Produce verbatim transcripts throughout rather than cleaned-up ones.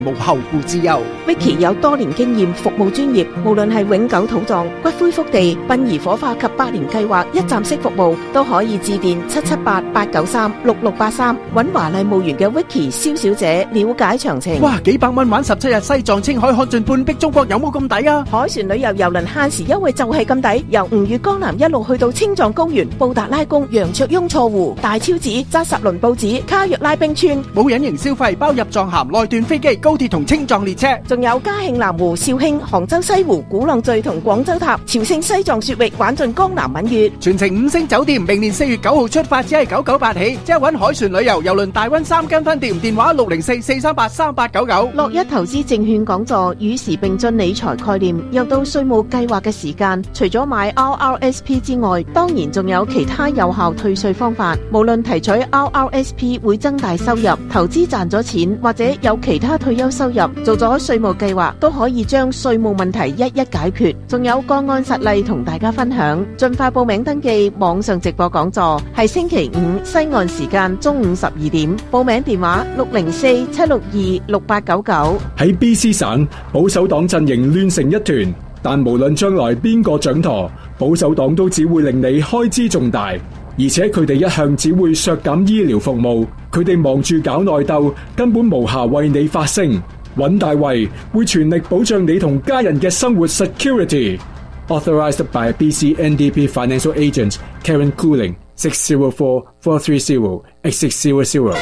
無後顧之憂。 Vicky 有多年經驗，服務專業，無論係永久土葬、骨灰福地、殯儀火化及百年計劃一站式服務，都可以致電七七八八九三六六八三，揾華麗墓園嘅 Vicky 蕭小姐了解詳情。 哇，幾百蚊玩十七日西藏青海看盡半壁中國，有冇咁抵啊？ 海船旅遊郵輪限時優惠就係咁抵，由吳越江南一路去到青藏高原、布達拉宮、羊卓雍錯湖、大昭寺、扎實倫布寺、卡約拉冰川， 冇隱形消費，包入藏函、內段飛機、高鐵同青藏列車， 仲有嘉慶南湖、肇慶、杭州西湖、鼓浪嶼同廣州塔、朝聖西藏雪域，玩盡江南閩粵， 全程五星酒店。明年四月九號出發，只係九九八起，即係揾海船旅遊郵輪大溫三間分店，電話六零四四三八三八九九。 樂一投資證券講座與時並進理財概念，又到稅務計劃嘅時間，除咗買 R R S P 之外，當然仲有其他有效退稅方法。無論提取 R R S P 會增大收入，投資賺咗錢，或者有其他退休收入，做咗稅務計劃都可以將稅務問題一一解決。仲有個案實例同大家分享，盡快報名登記網上直播講座，係星期五西岸時間中午十二點，報名電話六零四七六二六八九九。 喺 B C 省，保守黨陣營亂成一團，但無論將來邊個掌舵，保守黨都只會令你開支重大，而且佢哋一向只會削減醫療服務，佢哋忙住搞內鬥，根本無暇為你發聲。尹大衛會全力保障你同家人嘅生活 security。Authorized by B C N D P Financial Agent Karen Cooling six zero four four three zero eight six zero zero。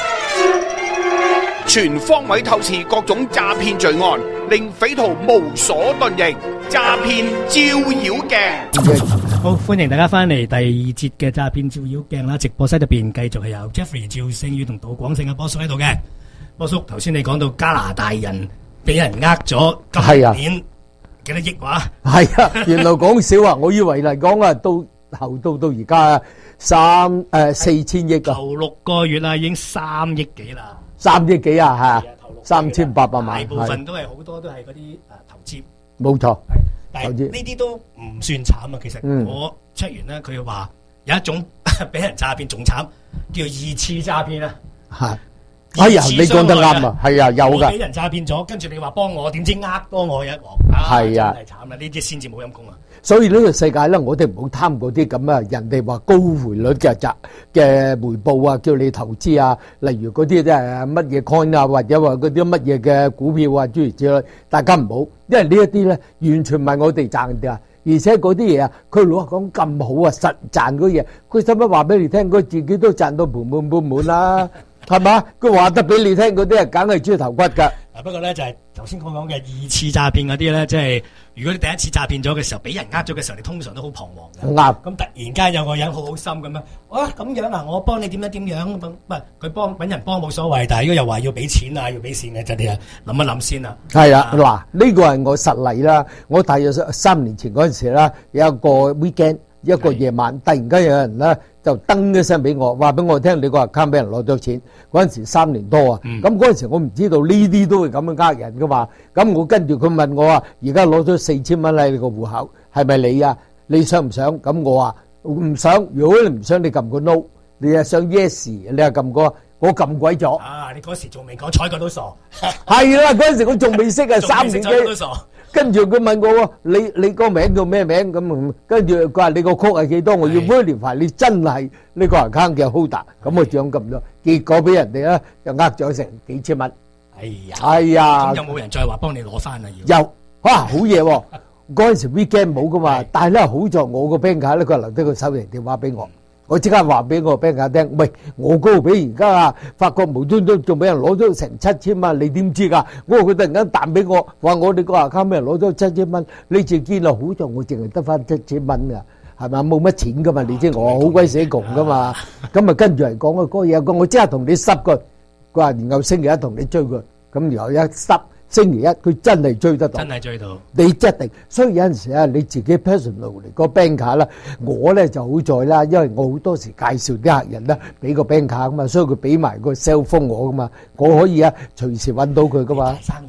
全方位透視各種詐騙罪案，令匪徒無所遁形。詐騙照妖鏡， 好歡迎大家翻嚟第二節嘅詐騙照妖鏡啦！直播室入邊繼續係有 Jeffrey 趙聖宇同杜廣勝嘅波叔喺度嘅。波叔，頭先你講到加拿大人俾人呃咗今年幾多億話？ 係啊，原來講少啊，我以為嚟講啊，到後到到而家三誒四千億啊， 頭六個月啦，已經三億幾啦， 三億幾啊，係啊，三千八百萬， 大部分都係好多都係嗰啲誒投資， 冇錯。 但係呢啲都唔算慘啊，其實我 check 完咧，佢話有一種俾人詐騙仲慘，叫二次詐騙啊，係。 哎呀，你講得啱啊，係啊，有噶。 俾人詐騙咗，跟住你話幫我，點知呃多我一鑊， 係啊， 真係慘啦！呢啲先至冇陰功啊。 所以呢個世界咧，我哋唔好貪嗰啲咁啊，人哋話高匯率嘅賺嘅回報啊，叫你投資啊，例如嗰啲即係乜嘢 coin 啊，或者話嗰啲乜嘢嘅股票啊，諸如此類，大家唔好，因為呢一啲咧完全唔係我哋賺嘅，而且嗰啲嘢啊，佢老講咁好啊，實賺嗰嘢，佢使乜話俾你聽？佢自己都賺到盆滿缽滿啦。係嘛？佢話得俾你聽嗰啲啊，梗係豬頭骨㗎。 啊，不過咧就係頭先講講嘅二次詐騙嗰啲咧，即係如果你第一次詐騙咗嘅時候，俾人呃咗嘅時候，你通常都好彷徨嘅。 啱。咁突然間有個人好好心咁樣，啊咁樣啊，我幫你點樣點樣咁，唔係佢幫揾人幫冇所謂，但係如果又話要俾錢啊，要俾錢嘅，就你啊諗一諗先啦。係啊，嗱呢個係我實例啦。我大約三年前嗰陣時啦，有一個 weekend 一個夜晚，突然間有人咧。就登一聲俾我，話俾我聽你個 account 俾人攞咗錢，嗰陣時三年多啊，咁嗰陣時我唔知道呢啲都會咁樣呃人噶嘛，咁我跟住佢問我啊，而家攞咗四千蚊喺你個戶口，係咪你啊？你想唔想？咁我話唔想，如果你唔想，你撳個 no， 你係想 yes， 你係撳個，我撳鬼咗。 啊，你嗰時仲未講睬佢都傻。 係啦，嗰陣時我仲未識啊，三年幾。跟住佢問我，你你個名叫咩名咁？跟住佢話你個曲係幾多？我要 verify 你真係呢個 account 嘅 holder，咁我獎咁多，結果俾人哋咧就呃咗成幾千蚊。 哎呀， 哎呀， 咁有冇人再話幫你攞翻啊？要有，哇好嘢喎！嗰陣時 weekend 冇噶嘛，但係咧好在我個 bank 卡咧，佢留低個手提電話俾我。我即刻話俾我個 bank 卡聽，喂，我嗰度俾而家啊，發覺無端端仲俾人攞咗成七千蚊，你點知㗎？我話佢突然間彈俾我，話我哋個 account 俾人攞咗七千蚊，你自見啦，好在我淨係得翻七千蚊㗎，係咪？冇乜錢㗎嘛，你知我好鬼死窮㗎嘛，咁啊跟住嚟講啊嗰個嘢，我即刻同你濕佢，佢話然後星期一同你追佢，咁然後一濕。星期一佢真係追得到， 真係追到， 你一定。所以有陣時啊，你自己 personal 嚟個 bank 卡啦，我咧就好在啦，因為我好多時介紹啲客人咧俾個 bank 卡噶嘛，所以佢俾埋個 cell phone 我噶嘛，我可以啊隨時揾到佢噶嘛。 生意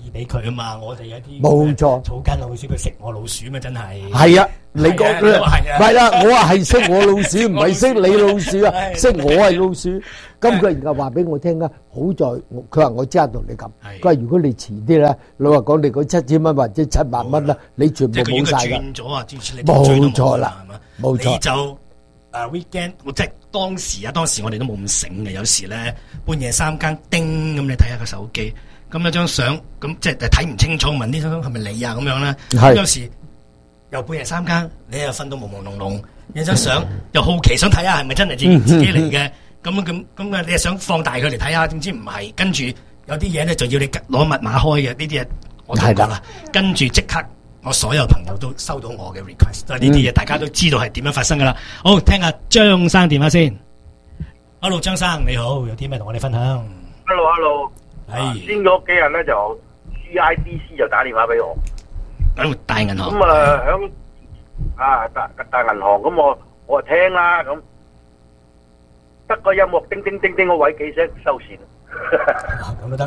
俾佢啊嘛，我哋有啲冇錯草根老鼠，佢食我老鼠咩？真係係啊，你講係啊係啊唔係啦，我話係識我老鼠，唔係識你老鼠啊， 係識我係老鼠。咁佢而家話俾我聽啊，好在我佢話我即刻同你撳， 係佢話如果你遲啲咧，老實講你嗰七千蚊或者七萬蚊啦，你全部即係佢應該冇晒㗎。 轉咗啊，轉你追都冇錯啦係嘛？ 冇錯你就誒 weekend，我即係當時啊，當時我哋都冇咁醒嘅，有時咧半夜三更叮咁，你睇下個手機，咁有張相，咁即係睇唔清楚，問呢張係咪你啊咁樣咧？ 係有時又半夜三更，你又瞓到朦朦朧朧，有張相又好奇想睇下係咪真係自己自己嚟嘅，咁咁咁啊，你又想放大佢嚟睇下，點知唔係，跟住有啲嘢咧就要你攞密碼開嘅，呢啲嘢我都講啦，跟住即刻。我所有朋友都收到我嘅 request，都係呢啲嘢，大家都知道係點樣發生噶啦。好，聽下張生電話先。Hello， 張生你好，有啲咩同我哋分享 ？Hello，Hello， 係先嗰幾日咧就 C I B C 就打電話俾我， 喺大銀行。 咁啊響啊大大銀行，咁我我就聽啦，咁得個音樂叮叮叮叮嗰位幾聲收線。 咁都得。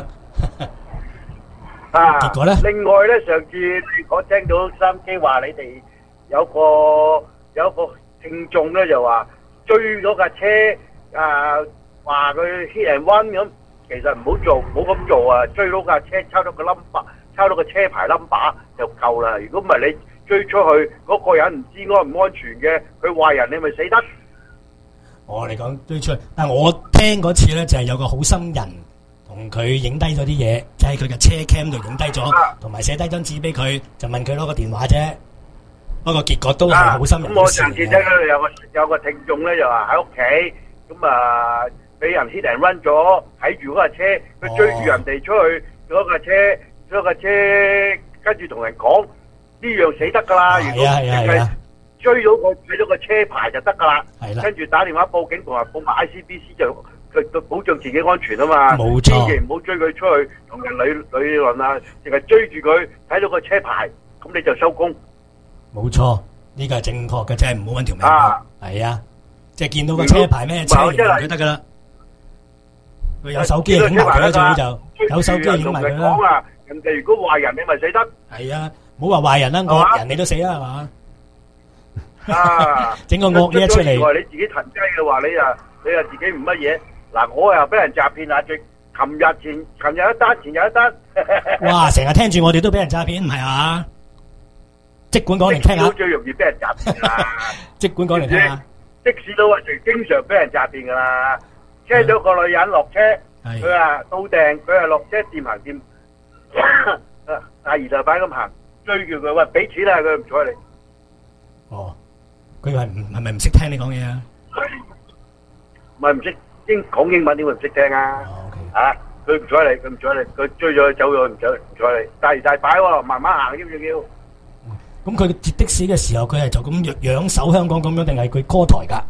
啊！ 結果咧， 另外咧，上次我聽到收音機話你哋有個有個聽眾咧，就話追咗架車啊，話佢 hit and run咁，其實唔好做，唔好咁做啊！追到架車，抄到個 number，抄到個車牌 number 就夠啦。如果唔係你追出去，嗰個人唔知安唔安全嘅，佢壞人你咪死得。 我嚟講追出去，但係我聽嗰次咧就係有個好心人。同佢影低咗啲嘢，就喺佢嘅車 cam 度影低咗，同埋寫低張紙俾佢，就問佢攞個電話啫。不過結果都係好心人嘅事嚟嘅。 咁我上次聽到有個有個聽眾咧，就話喺屋企咁啊，俾人 hit and run 咗，睇住嗰架車，佢追住人哋出去嗰架車，嗰架車跟住同人講呢樣死得㗎啦。如果淨係追到個睇到個車牌就得㗎啦。係啦，跟住打電話報警同埋報埋 I C B C 就。佢保障自己安全啊嘛， 冇錯， 千祈唔好追佢出去同人理理論啊，淨係追住佢睇到個車牌，咁你就收工。 冇錯，呢個係正確嘅，即係唔好揾條命搏。係啊，即係見到個車牌咩車型就得噶啦。佢有手機影埋佢啦，最好就有手機影埋佢啦。 講啊，人哋如果壞人，你咪死得。 係啊，唔好話壞人啦，惡人你都死啦，係嘛？ 啊， 整個惡嘢出嚟。 你自己騰雞嘅話，你啊你啊自己唔乜嘢。嗱，我又俾人詐騙啊！最琴日前琴日一單，前日一單。 哇！成日聽住我哋都俾人詐騙，唔係啊？即管講嚟聽下。 最容易俾人詐騙啦！ 即管講嚟聽下。 的士佬啊，最經常俾人詐騙噶啦。車咗個女人落車，佢話到訂，佢係落車掂行掂，啊二頭板咁行，追住佢話俾錢啊，佢唔睬你。 哦，佢係唔係咪唔識聽你講嘢啊？ 唔係唔識。英講英文點會唔識聽啊？啊，佢唔睬你，佢唔睬你，佢追咗佢走咗，唔睬唔睬你，大搖大擺喎，慢慢行，要唔要？ 咁佢截的士嘅時候，佢係就咁仰守香港咁樣，定係佢 call 台㗎？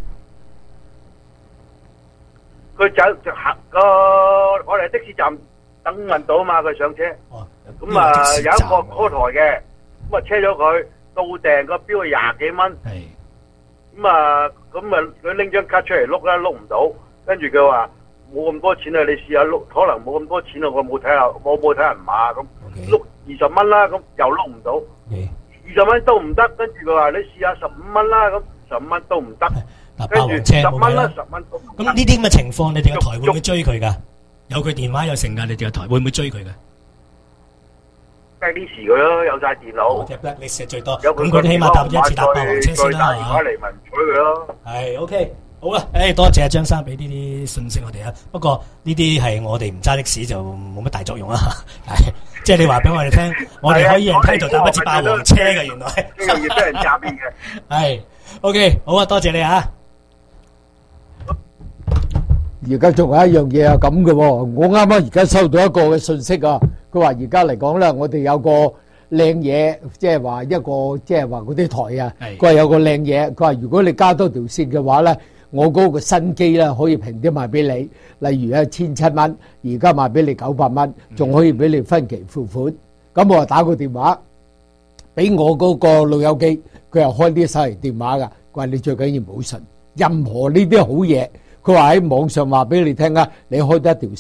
佢走就行個，我哋的士站等運到啊嘛，佢上車。哦。咁啊，有一個 call 台嘅，咁啊車咗佢到訂個標係廿幾蚊。係。咁啊，咁啊，佢拎張卡出嚟碌啦，碌唔到。跟住佢話冇咁多錢啊，你試下碌，可能冇咁多錢啊，我冇睇下，我冇睇人碼咁，碌二十蚊啦，咁又碌唔到，二十蚊都唔得，跟住佢話你試下十五蚊啦，咁十五蚊都唔得，跟住十蚊啦，十蚊都唔得。咁呢啲咁嘅情況，你哋個台會唔會追佢噶？有佢電話有成噶，你哋個台會唔會追佢噶？blacklist 佢咯，有晒電腦。即係 blacklist 最多，咁佢起碼搭一次搭霸王車先啦，係嘛？再打電話嚟咪唔睬佢咯。係 OK。好啦，誒多謝阿張生俾呢啲信息我哋啊。不過呢啲係我哋唔揸的士就冇乜大作用啦。係，即係你話俾我哋聽，我哋可以人梯度搭一次霸王車嘅，原來呢樣嘢俾人詐騙嘅。係 OK，好啊，多謝你啊。 而家仲有一樣嘢係咁嘅喎，我啱啱而家收到一個嘅信息啊，佢話而家嚟講咧，我哋有個靚嘢，即係話一個即係話嗰啲台啊，佢話有個靚嘢，佢話如果你加多條線嘅話咧。我嗰個新機咧可以平啲賣俾你，例如一千七蚊，而家賣俾你九百蚊，仲可以俾你分期付款。咁我就打個電話俾我嗰個老友記，佢又開啲手提電話噶，佢話你最緊要唔好信任何呢啲好嘢。佢話喺網上話俾你聽啊，你開得一條線，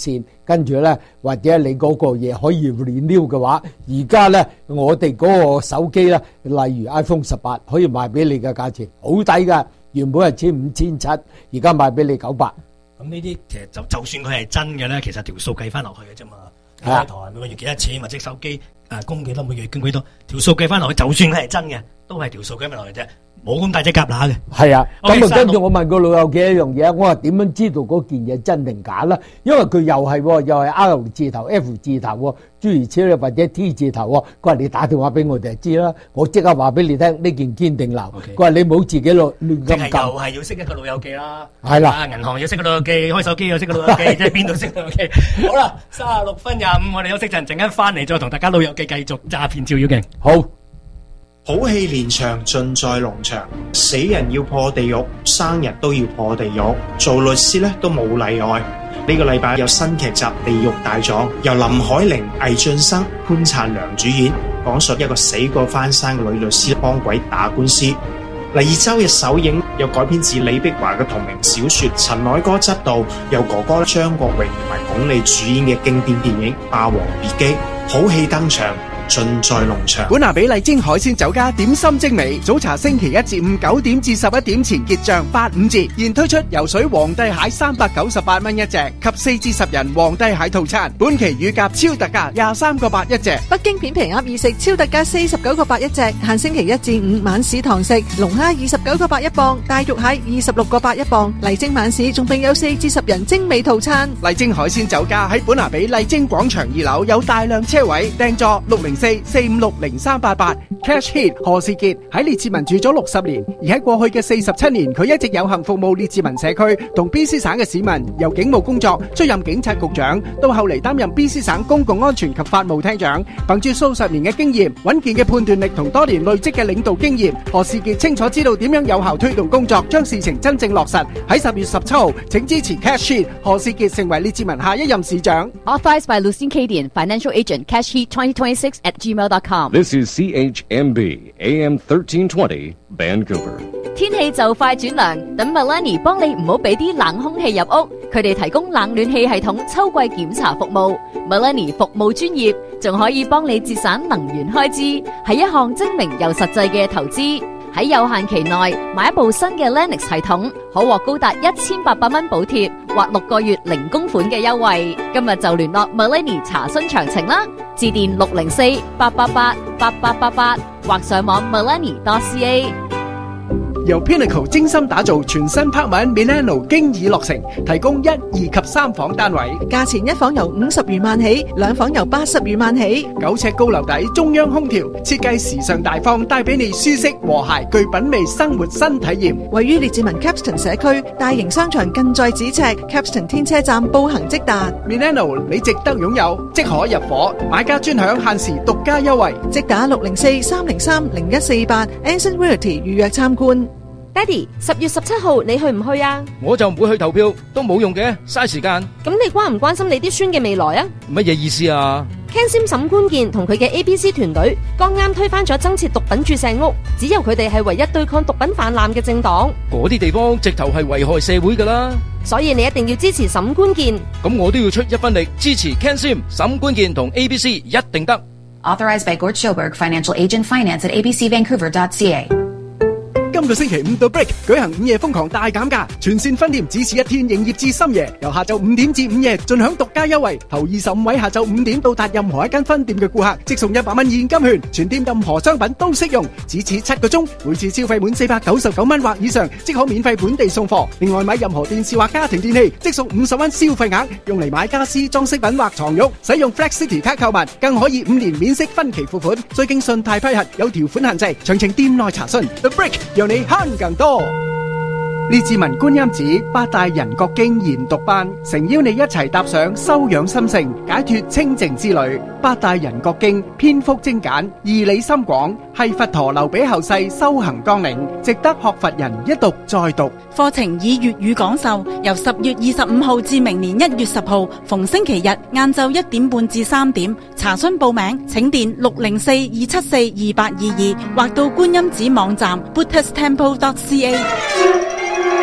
跟住咧或者你嗰個嘢可以 renew 嘅話，而家咧我哋嗰個手機咧，例如 iPhone 十八可以賣俾你嘅價錢好抵噶，原本係千五千七，而家賣俾你九百。 咁呢啲其實就就算佢係真嘅咧，其實條數計翻落去嘅啫嘛。 係啊， 台每個月幾多錢，或者手機誒供幾多，每個月供幾多，條數計翻落去，就算佢係真嘅，都係條數計翻落去啫。冇咁大隻蛤乸嘅。 係啊，咁啊跟住我問個老友記一樣嘢，我話點樣知道嗰件嘢真定假啦？因為佢又係又係 R 字頭、F 字頭喎，諸如此類或者 T 字頭喎。佢話你打電話俾我哋就知啦，我即刻話俾你聽呢件堅定流。佢話你冇自己亂亂咁撳。 又係要識一個老友記啦。 係啦， 銀行要識個老友記，開手機要識個老友記，即係邊度識老友記？好啦，三十六分廿五，我哋休息陣，陣間翻嚟再同大家老友記繼續詐騙照妖鏡。 好。 好戲連場盡在農場，死人要破地獄，生日都要破地獄，做律師咧都冇例外。呢個禮拜有新劇集《地獄大狀》，由林海玲、魏俊生、潘燦良主演，講述一個死過翻生嘅女律師幫鬼打官司。嚟二周嘅首映又改編自李碧華嘅同名小說，陳凱歌執導，由哥哥張國榮同埋鞏俐主演嘅經典電影《霸王別姬》，好戲登場。盡在農場。 本拿比麗晶海鮮酒家點心精美，早茶星期一至五九點至十一點前結賬八五折，現推出游水皇帝蟹三百九十八蚊一隻，及四至十人皇帝蟹套餐。本期乳鴿超特價廿三個八一隻。 北京片皮鴨二食超特價四十九個八一隻，限星期一至五晚市堂食。龍蝦二十九個八一磅，大肉蟹二十六個八一磅。麗晶晚市仲並有四至十人精美套餐。 麗晶海鮮酒家喺本拿比麗晶廣場二樓有大量車位，訂座六零四四五六零三八八。Cash Hit 何士傑喺列治文住咗六十年，而喺過去嘅四十七年，佢一直有幸服務列治文社區同 B C 省嘅市民。由警務工作出任警察局長，到後嚟擔任 B C 省公共安全及法務廳長，憑住數十年嘅經驗、穩健嘅判斷力同多年累積嘅領導經驗，何士傑清楚知道點樣有效推動工作，將事情真正落實。喺十月十七號，請支持 Cash Hit 何士傑成為列治文下一任市長。 Authorized by Lucien Cadian, Financial Agent, Cash Heat twenty twenty-six at gmail dot com. This is C H M B A M thirteen twenty Vancouver. 天氣就快轉涼，等 Melanie 幫你唔好俾啲冷空氣入屋。佢哋提供冷暖氣系統秋季檢查服務。Melanie 服務專業，仲可以幫你節省能源開支，係一項精明又實際嘅投資。喺有限期內買一部新嘅 Lennox 系統，可獲高達一千八百蚊補貼或六個月零供款嘅優惠。今日就聯絡 Melanie 查詢詳情啦，致電六零四八八八八八八八或上網 melanie dot c a。 由 Pinnacle 精心打造全新拍賣 Milano 經已落成，提供一、二及三房單位， 價錢一房由五十餘萬起，兩房由八十餘萬起。 九尺高樓底，中央空調，設計時尚大方，帶俾你舒適和諧具品味生活新體驗。 位於列治文 Capston 社區，大型商場近在咫尺 ，Capston 天車站步行即達。 Milano 你值得擁有，即可入伙，買家專享限時獨家優惠， 即打六零四三零三零一四八 Anson Realty 預約參觀。 爹哋，十月十七號你去唔去啊？ 我就唔會去投票，都冇用嘅，嘥時間。 咁你關唔關心你啲孫嘅未來啊？ 乜嘢意思啊？ Ken Sim 沈官健同佢嘅 A B C 團隊剛啱推翻咗增設毒品注射屋，只有佢哋係唯一對抗毒品氾濫嘅政黨。 嗰啲地方直頭係危害社會噶啦， 所以你一定要支持沈官健。 咁我都要出一分力支持 Ken Sim 沈官健同 A B C 一定得。 Authorized by Gord Schoberg, Financial Agent, Finance at a b c vancouver dot c a。 今個星期五到 Break 舉行午夜瘋狂大減價，全線分店只此一天營業至深夜，由下晝五點至午夜盡享獨家優惠。頭二十五位下晝五點到達任何一間分店嘅顧客，即送一百蚊現金券，全店任何商品都適用，只此七個鐘，每次消費滿四百九十九蚊或以上，即可免費本地送貨。另外買任何電視或家庭電器，即送五十蚊消費額，用嚟買家私、裝飾品或床褥。使用 Flex City 卡購物，更可以五年免息分期付款，需經信貸批核，有條款限制，詳情店內查詢。The Break 讓你慳更多。列治文觀音寺八大人覺經研讀班，誠邀你一齊踏上修養心性、解脫清淨之旅。八大人覺經篇幅精簡，義理深廣，係佛陀留俾後世修行綱領，值得學佛人一讀再讀。 課程以粵語講授，由十月二十五號至明年一月十號，逢星期日晏晝一點半至三點。查詢報名請電六零四二七四二八二二，或到觀音寺網站 buddhist temple dot c a。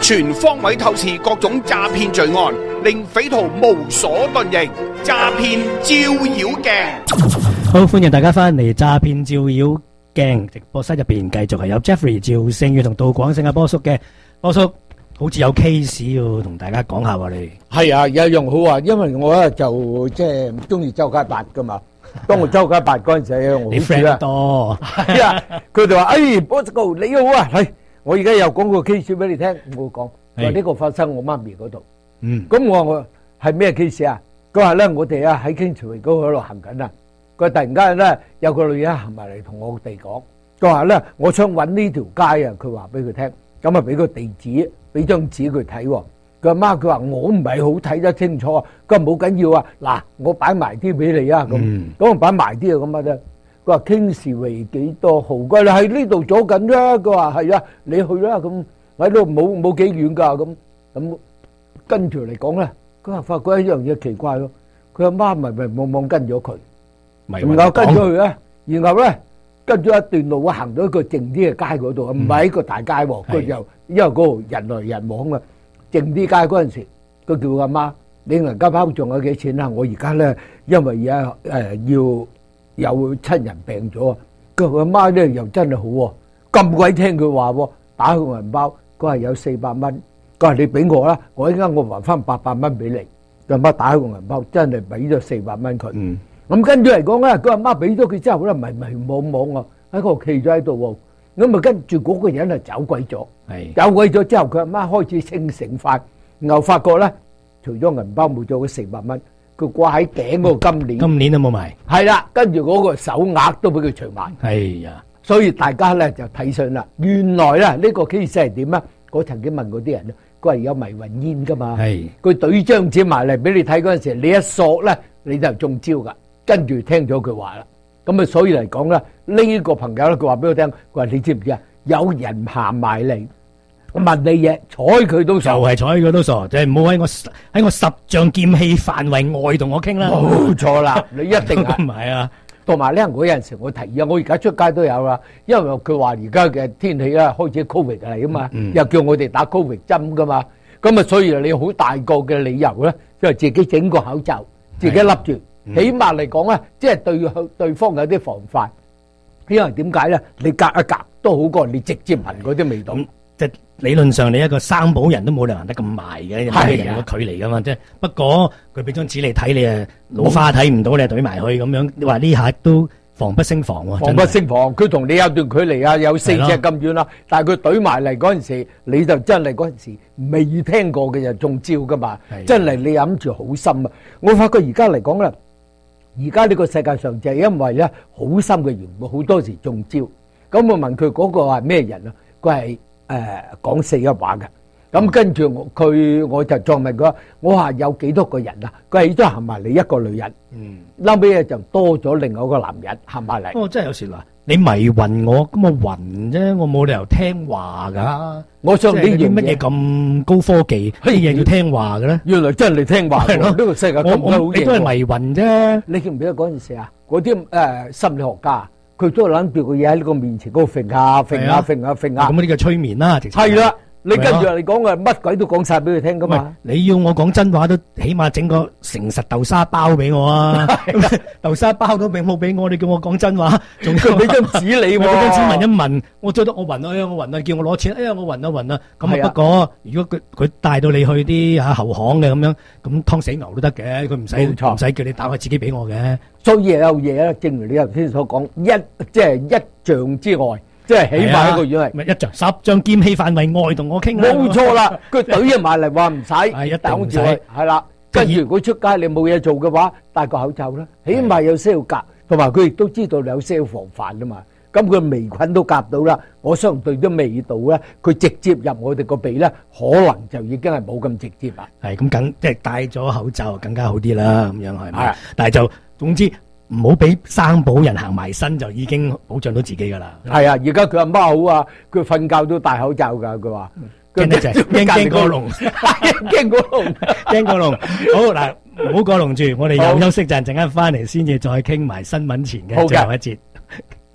全方位透視各種詐騙罪案，令匪徒無所遁形。詐騙照妖鏡， 好，歡迎大家翻嚟詐騙照妖鏡直播室入邊，繼續係有 Jeffrey 趙聖宇同杜廣勝阿波叔嘅。波叔好似有 case 要同大家講下喎，你係啊，有一樣好啊，因為我咧就即係唔中意周街八噶嘛。當我周街八嗰陣時，我你 friend 多係啊，佢哋話：哎，波叔哥你好啊，係我而家又講個 case 俾你聽，我講話呢個發生我媽咪嗰度。 嗯， 咁我話我係咩 case 啊？佢話咧，我哋啊喺 Kingsway 嗰喺度行緊啊，佢突然間咧有個女人行埋嚟同我哋講，佢話咧我想揾呢條街啊，佢話俾佢聽，咁啊俾個地址，俾張紙佢睇。佢阿媽佢話我唔係好睇得清楚，佢話冇緊要啊，嗱我擺埋啲俾你啊，咁咁我擺埋啲啊咁啊啫。佢話 Kingsway 幾多號？佢話喺呢度左近啫。佢話係啊，你去啦咁，喺度冇冇幾遠㗎咁咁。跟住嚟講咧，佢話發覺一樣嘢奇怪咯，佢阿媽咪咪望望跟咗佢，然後跟咗佢咧，然後咧跟咗一段路啊，行到一個靜啲嘅街嗰度，唔係一個大街喎，佢就因為嗰度人來人往啊，靜啲街嗰陣時，佢叫阿媽，你銀包仲有幾錢啊？我而家咧因為而家誒要有親人病咗啊，佢阿媽咧又真係好喎，咁鬼聽佢話喎，打開個銀包，佢話有四百蚊。佢話你俾我啦，我依家我還翻八百蚊俾你。佢阿媽打開個銀包，真係俾咗四百蚊佢。咁跟住嚟講咧，佢阿媽俾咗佢之後咧，迷迷惘惘啊，喺度企咗喺度喎。咁啊跟住嗰個人啊走鬼咗，走鬼咗之後，佢阿媽開始清醒翻，然後發覺咧，除咗銀包冇咗嗰四百蚊，佢掛喺頸嗰個金鏈， 今年都冇埋。 係啦，跟住嗰個手鐲都俾佢除埋。 係呀， 所以大家咧就睇上啦，原來咧呢個 case 係點啊？我曾經問過啲人咧。佢係有迷魂煙噶嘛？佢懟張紙埋嚟俾你睇嗰陣時，你一索咧你就中招噶。跟住聽咗佢話啦，咁啊所以嚟講咧，呢個朋友咧佢話俾我聽，佢話你知唔知啊？有人行埋嚟問你嘢，睬佢都傻， 就係睬佢都傻，就係唔好喺我喺我十丈劍氣範圍外同我傾啦。 冇錯啦，你一定唔係啊。 同埋咧，我有陣時我提議啊，我而家出街都有啦，因為佢話而家嘅天氣咧開始 Covid 嚟啊嘛，又叫我哋打 Covid 針噶嘛，咁啊所以你好大個嘅理由咧，就係自己整個口罩，自己笠住，起碼嚟講咧，即係對對方有啲防範。因為點解咧？你隔一隔都好過你直接聞嗰啲味道。 即係理論上，你一個生保人都冇理由行得咁埋嘅，有啲人個距離噶嘛。即係不過佢俾張紙你睇，你啊老花睇唔到，你啊懟埋去咁樣。你話呢下都防不勝防喎。 防不勝防，佢同你有段距離啊，有四尺咁遠啦。但係佢懟埋嚟嗰陣時，你就真係嗰陣時未聽過嘅就中招噶嘛。真係你諗住好深啊！我發覺而家嚟講啦，而家呢個世界上就係因為咧好深嘅緣故，好多時中招。咁我問佢嗰個係咩人啊？佢係。誒講四嘅話嘅，咁跟住我佢我就再問佢，我話有幾多個人啊？佢係都行埋嚟一個女人，嗯，後尾就多咗另外一個男人行埋嚟。 哦，真係有時嗱，你迷暈我，咁我暈啫，我冇理由聽話㗎。我想呢啲乜嘢咁高科技，啲嘢要聽話嘅咧？ 原來真係你聽話喎！呢個世界咁好嘢， 你都係迷暈啫。 你記唔記得嗰陣時啊？嗰啲誒心理學家。佢都諗住個嘢喺呢個面前嗰度揈下揈下揈下揈下， 咁呢個催眠啦，直情係啦。你跟住嚟講啊，乜鬼都講晒俾佢聽噶嘛。 你要我講真話都起碼整個誠實豆沙包俾我啊！豆沙包都俾冇俾我，你叫我講真話，仲要俾張紙你喎， 俾張紙聞一聞，我最多我暈啊，我暈啊，叫我攞錢，哎呀我暈啊暈啊，咁啊不過如果佢佢帶到你去啲嚇後巷嘅咁樣，咁劏死牛都得嘅，佢唔使唔使叫你打開自己俾我嘅。 所以有嘢咧，正如你頭先所講，一即係一丈之外。即係起碼一個月係咪一張十張劍氣範圍外同我傾啦？ 冇錯啦，佢懟咗埋嚟話唔使， 係一定唔使， 係啦。跟住如果出街你冇嘢做嘅話，戴個口罩啦，起碼有些要夾，同埋佢亦都知道你有些要防範啊嘛。咁佢微菌都夾到啦，我相信對啲味道咧，佢直接入我哋個鼻咧，可能就已經係冇咁直接啦。 係咁梗即係戴咗口罩更加好啲啦，咁樣係咪？但係就總之。唔好俾生保人行埋身就已經保障到自己噶啦。 係啊，而家佢阿媽好啊，佢瞓覺都戴口罩噶。佢話驚得滯，驚驚過龍， 驚過龍， 驚過龍。好嗱，唔好過龍住，我哋又休息陣，陣間翻嚟先至再傾埋新聞前嘅最後一節。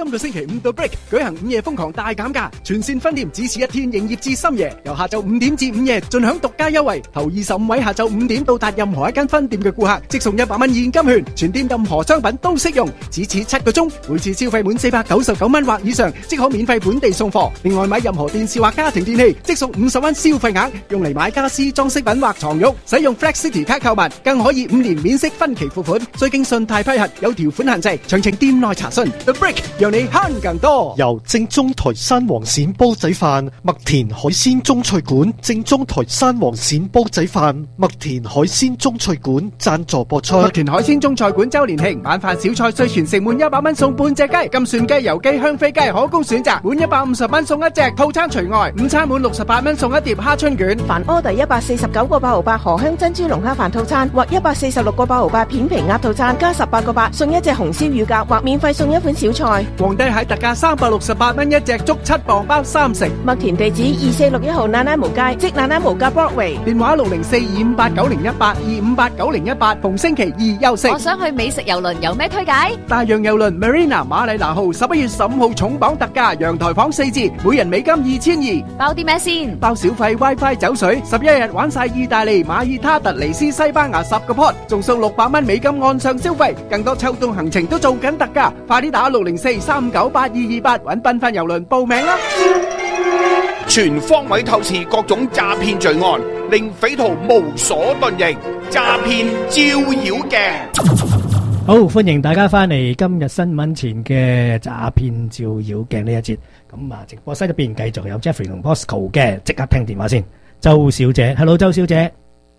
今個星期五到 Break 舉行午夜瘋狂大減價，全線分店只此一天，營業至深夜，由下晝五點至午夜盡享獨家優惠。頭二十五位下晝五點到達任何一間分店嘅顧客，即送一百蚊現金券，全店任何商品都適用，只此七個鐘，每次消費滿四百九十九蚊或以上，即可免費本地送貨。另外買任何電視或家庭電器，即送五十蚊消費額，用嚟買家私、裝飾品或床褥，使用 Flex City 卡購物，更可以五年免息分期付款，需經信貸批核，有條款限制，詳情店內查詢。The Break 讓你慳更多。 由正宗台山黃鱔煲仔飯、麥田海鮮中菜館、正宗台山黃鱔煲仔飯、麥田海鮮中菜館贊助播出。 麥田海鮮中菜館周年慶晚飯小菜需全城滿一百蚊送半隻雞，金蒜雞、油雞、香飛雞可供選擇，滿一百五十蚊送一隻，套餐除外。午餐滿六十八蚊送一碟蝦春卷。 凡 order 一百四十九個八毫八荷香珍珠龍蝦飯套餐或一百四十六個八毫八片皮鴨套餐，加十八個八送一隻紅燒乳鴿或免費送一款小菜。 皇帝蟹特價三百六十八蚊一隻，足七磅包三成。 麥田地址二四六一號奶奶毛街，即奶奶毛街 Broadway。 電話六零四二五八九零一八二五八九零一八，逢星期二休息。 我想去美食郵輪，有咩推介？ 大洋郵輪 Marina 馬里拿號十一月十五號重磅特價，陽台房四折，每人美金二千二。 包啲咩先？ 包小費 WiFi 酒水，十一日玩晒意大利、馬爾他、突尼斯、西班牙十個 pod， 仲送六百蚊美金按上消費，更多秋冬行程都做緊特價，快啲打六零四三九八二二八揾繽紛郵輪報名啦！ 全方位透視各種詐騙罪案，令匪徒無所遁形。詐騙照妖鏡。 好，歡迎大家翻嚟今日新聞前嘅詐騙照妖鏡呢一節。咁啊，直播室入邊繼續有 Jeffrey 同 Bosco 嘅，即刻聽電話先。周小姐 ，Hello， 周小姐。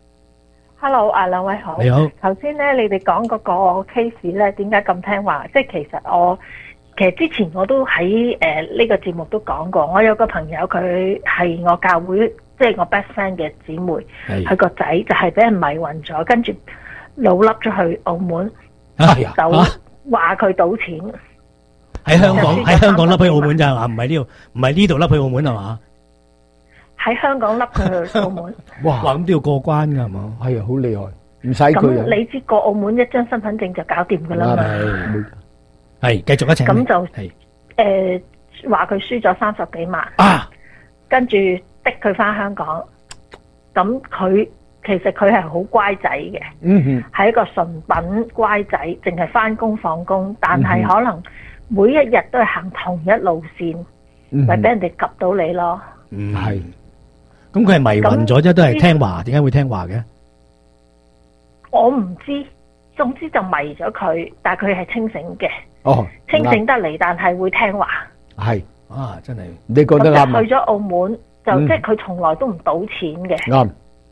Hello， 啊兩位好。 你好。 頭先咧，你哋講嗰個 case 咧，點解咁聽話？即係其實我其實之前我都喺誒呢個節目都講過，我有個朋友佢係我教會即係我 best friend 嘅姊妹，佢個仔就係俾人迷暈咗，跟住老笠咗去澳門。 哎呀， 就話佢賭錢喺香港，喺香港笠去澳門咋係嘛？唔係呢度，唔係呢度笠去澳門係嘛？ 喺香港笠佢去澳門。 哇！咁都要過關㗎係嘛？ 係啊，好厲害，唔使佢。 咁你知過澳門一張身份證就搞掂㗎啦嘛？ 係繼續一齊。 咁就誒話佢輸咗三十幾萬啊， 跟住逼佢翻香港，咁佢。其實佢係好乖仔嘅，係、嗯、一個純品乖仔，淨係翻工放工，但係可能每一日都係行同一路線，咪俾、嗯、人哋及到你咯。 嗯，係。咁佢係迷暈咗啫，都係聽話，點解會聽話嘅？ 我唔知，總之就迷咗佢，但係佢係清醒嘅。 哦， 清醒得嚟，但係會聽話。 係啊，真係。 你覺得啱啊？ 去咗澳門就、嗯、即係佢從來都唔賭錢嘅。 啱。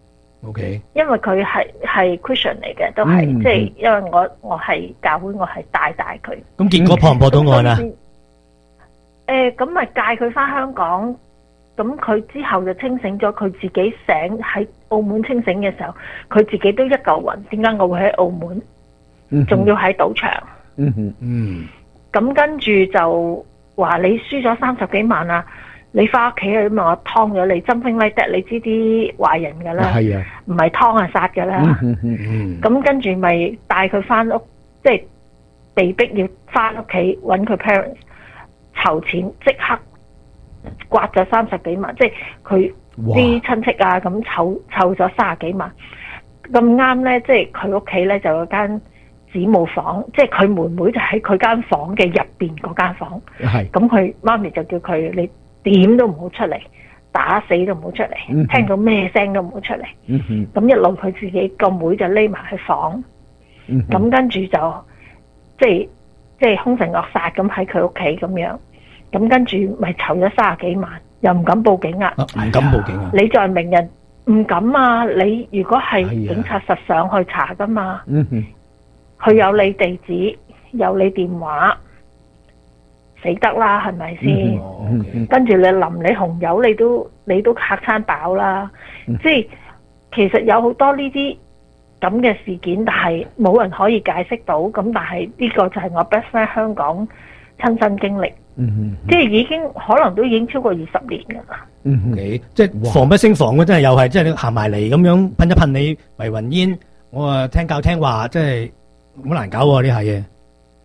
O K， 因為佢係係 Christian 嚟嘅，都係、嗯、即係因為我我係教會，我係帶帶佢。 咁結果破唔破到案啊？ 誒，咁咪介佢翻香港，咁佢之後就清醒咗，佢自己醒喺澳門清醒嘅時候，佢自己都一嚿雲。點解我會喺澳門？仲、嗯、要喺賭場？ 嗯哼嗯。 咁跟住就話你輸咗三十幾萬啊！你翻屋企啊，咁我劏咗你，針鋒拉得，你知啲壞人噶啦， 係啊， 唔係劏啊殺噶啦。咁、嗯嗯嗯、跟住咪帶佢翻屋，即係被逼要翻屋企揾佢 parents 籌錢，即刻刮咗三十幾萬，即係佢啲親戚啊咁湊湊咗三十幾萬。咁啱咧，即係佢屋企咧就有間子母房，即係佢妹妹就喺佢間房嘅入邊嗰間房。係咁，佢媽咪就叫佢你。點都唔好出嚟，打死都唔好出嚟、嗯，聽到咩聲都唔好出嚟。咁、嗯、一路佢自己個妹就匿埋喺房，咁、嗯、跟住就即係即係兇神惡煞咁喺佢屋企咁樣。咁跟住咪籌咗三十幾萬，又唔敢報警啊！唔、 啊、敢報警啊！ 你在明人唔敢啊！你如果係警察實上去查噶嘛，佢、哎、有你地址，有你電話。死得啦，係咪先？嗯嗯、跟住你淋你紅油，你都你都嚇餐飽啦。嗯、即係其實有好多呢啲咁嘅事件，但係冇人可以解釋到。咁但係呢個就係我 best friend 香港親身經歷。嗯嗯、即係已經可能都已經超過二十年㗎啦。 嗯嗯、即係防不勝防嘅，真係又係即係你行埋嚟咁樣噴一噴你迷魂煙，我啊聽教聽話，真係好難搞喎呢下嘢。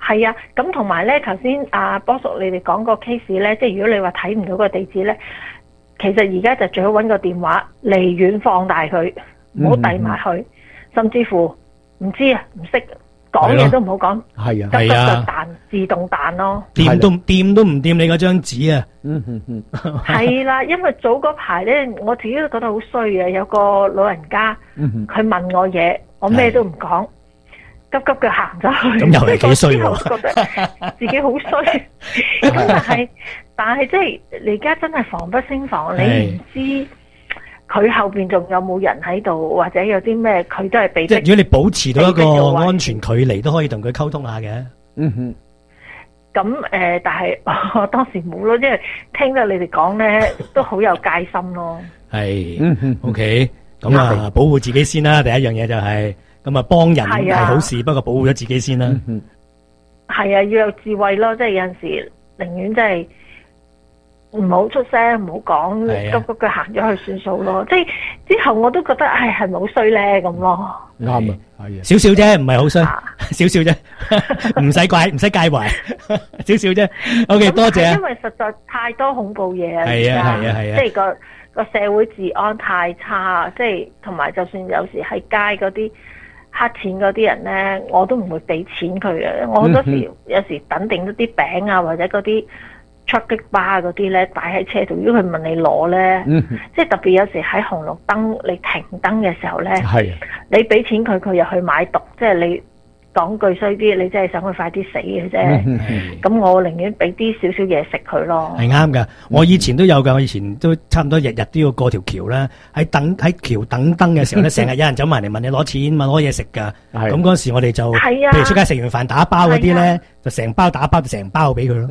係啊，咁同埋咧，頭先阿波叔你哋講個 case 咧，即係如果你話睇唔到個地址咧，其實而家就最好揾個電話離遠放大佢，唔好遞埋去，甚至乎唔知啊，唔識講嘢都唔好講， 係啊， 急急就係啊彈自動彈咯。 掂都掂都唔掂你嗰張紙啊！ 嗯嗯嗯， 係啦，因為早嗰排咧，我自己都覺得好衰嘅，有個老人家，佢問我嘢，我咩都唔講。急急腳行咗去， 咁又係幾衰喎！ 我覺得自己好衰，咁但係但係即係你而家真係防不勝防，你唔知佢後邊仲有冇人喺度，或者有啲咩，佢都係被即係如果你保持到一個安全距離，都可以同佢溝通下嘅。 嗯哼。 咁誒、呃，但係我當時冇咯，因為聽到你哋講咧，都好有戒心咯。 係，嗯哼 OK，咁啊，保護自己先啦。第一樣嘢就係、是。咁啊，幫人係好事，不過保護咗自己先啦。 係啊，要有智慧咯，即係有陣時寧願即係唔好出聲，唔好講，急急腳行咗去算數咯。即係之後我都覺得，唉，係咪好衰咧咁咯？ 啱啊，係啊， 少少啫，唔係好衰，少少啫，唔使怪，唔使介懷，少少啫。OK， 多謝啊。 因為實在太多恐怖嘢啊， 係啊，係啊，係啊， 即係個個社會治安太差，即係同埋就算有時喺街嗰啲黑錢嗰啲人咧，我都唔會俾錢佢嘅。我好多時有時等定一啲餅啊，或者嗰啲 chocolate bar 嗰啲咧，擺喺車度。如果佢問你攞咧，嗯、即係特別有時喺紅綠燈你停燈嘅時候咧，你俾錢佢，佢又去買毒。即係你講句衰啲，你真係想佢快啲死嘅啫。咁、嗯、我寧願俾啲少少嘢食佢咯。 係啱㗎，我以前都有㗎，我以前都差唔多日日都要過條橋啦。喺等喺橋等燈嘅時候咧，成日有人走埋嚟問你攞錢，問攞嘢食㗎。咁嗰時我哋就，譬如出街食完飯打包嗰啲咧，就成包打包就成包俾佢咯。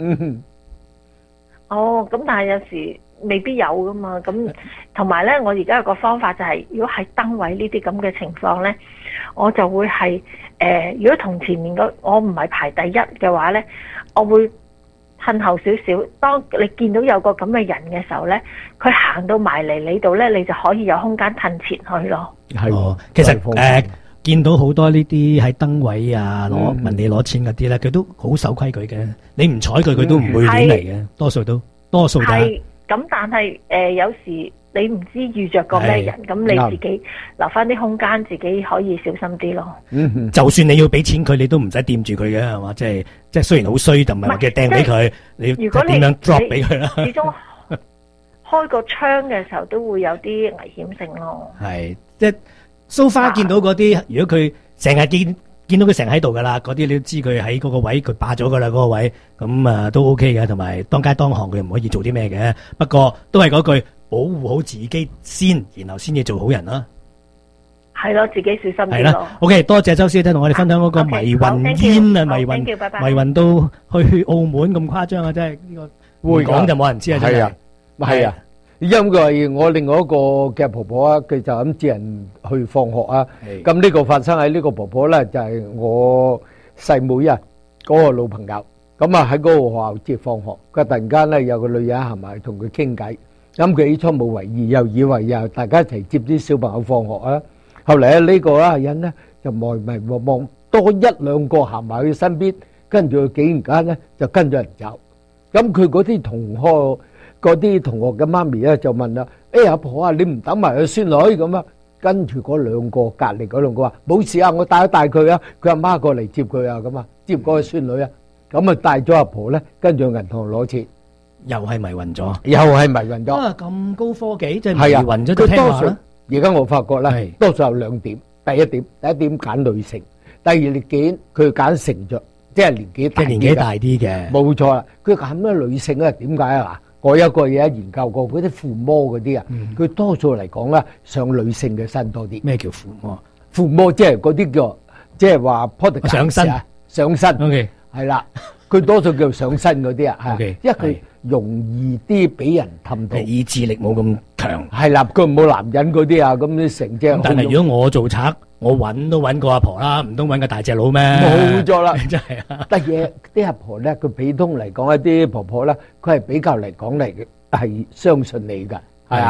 哦，咁但係有時未必有㗎嘛。咁同埋咧，我而家有個方法就係、是，如果喺燈位呢啲咁嘅情況咧，我就會係。誒、呃，如果同前面嗰我唔係排第一嘅話咧，我會褪後少少。當你見到有個咁嘅人嘅時候咧，佢行到埋嚟你度咧，你就可以有空間褪前去咯。 係、哦，其實誒、呃，見到好多呢啲喺燈位啊，攞、嗯、問你攞錢嗰啲咧，佢都好守規矩嘅。你唔睬佢，佢都唔會亂嚟嘅。多數都多數係咁，但係誒、呃、有時。你唔知遇着個咩人，咁你自己留翻啲空間，自己可以小心啲咯。 嗯，就算你要俾錢佢，你都唔使掂住佢嘅，係嘛？即係即係雖然好衰，就唔係話嘅掟俾佢，你如果點樣 drop 俾佢啦？ 始終開個窗嘅時候都會有啲危險性咯。 係，即係 so far 見到嗰啲，如果佢成日見見到佢成日喺度噶啦，嗰啲你都知佢喺嗰個位，佢霸咗噶啦嗰個位，咁啊都 OK 嘅，同埋當街當巷佢唔可以做啲咩嘅。不過都係嗰句。保護好自己先，然後先至做好人啦。 係咯，自己小心啲咯。 係啦 ，OK， 多謝周師姐同我哋分享嗰個迷魂煙啊，迷魂迷魂到去澳門咁誇張啊！真係呢個會講就冇人知啊！真係係啊，因為我另外一個嘅婆婆啊，佢就咁接人去放學啊。咁呢個發生喺呢個婆婆咧，就係我細妹啊嗰個老朋友。咁啊喺嗰個學校接放學，佢突然間咧有個女人行埋同佢傾偈。咁佢起初冇為意，又以為又大家一齊接啲小朋友放學啊。後嚟咧呢個啊人咧就迷迷望望多一兩個行埋佢身邊，跟住佢竟然間咧就跟咗人走。咁佢嗰啲同學嗰啲同學嘅媽咪咧就問啦：誒阿婆啊，你唔等埋個孫女咁啊？跟住嗰兩個隔離嗰兩個話冇事啊，我帶一帶佢啊，佢阿媽過嚟接佢啊，咁啊接嗰個孫女啊，咁啊帶咗阿婆咧跟住去銀行攞錢。 又係迷暈咗， 又係迷暈咗。 啊，咁高科技，即係迷暈咗都聽話啦。 而家我發覺咧，多數有兩點。第一點，第一點揀女性；第二點佢揀成着，即係年紀大啲嘅。 即係年紀大啲嘅。 冇錯啦，佢揀咩女性咧？點解啊？嗱，我有個嘢研究過，嗰啲附魔嗰啲啊，佢多數嚟講咧，上女性嘅身多啲。 咩叫附魔？ 附魔即係嗰啲叫，即係話 product 上身啊， 上身。 OK， 係啦，佢多數叫上身嗰啲啊，係，因為佢。容易啲俾人氹到， 意志力冇咁強。 係啦，佢冇男人嗰啲啊，咁啲成隻。 但係如果我做賊，我揾都揾個阿婆啦，唔通揾個大隻佬咩？ 冇咗啦， 真係啊！ 得嘢啲阿婆咧，佢普通嚟講一啲婆婆咧，佢係比較嚟講嚟嘅係相信你㗎，係啊。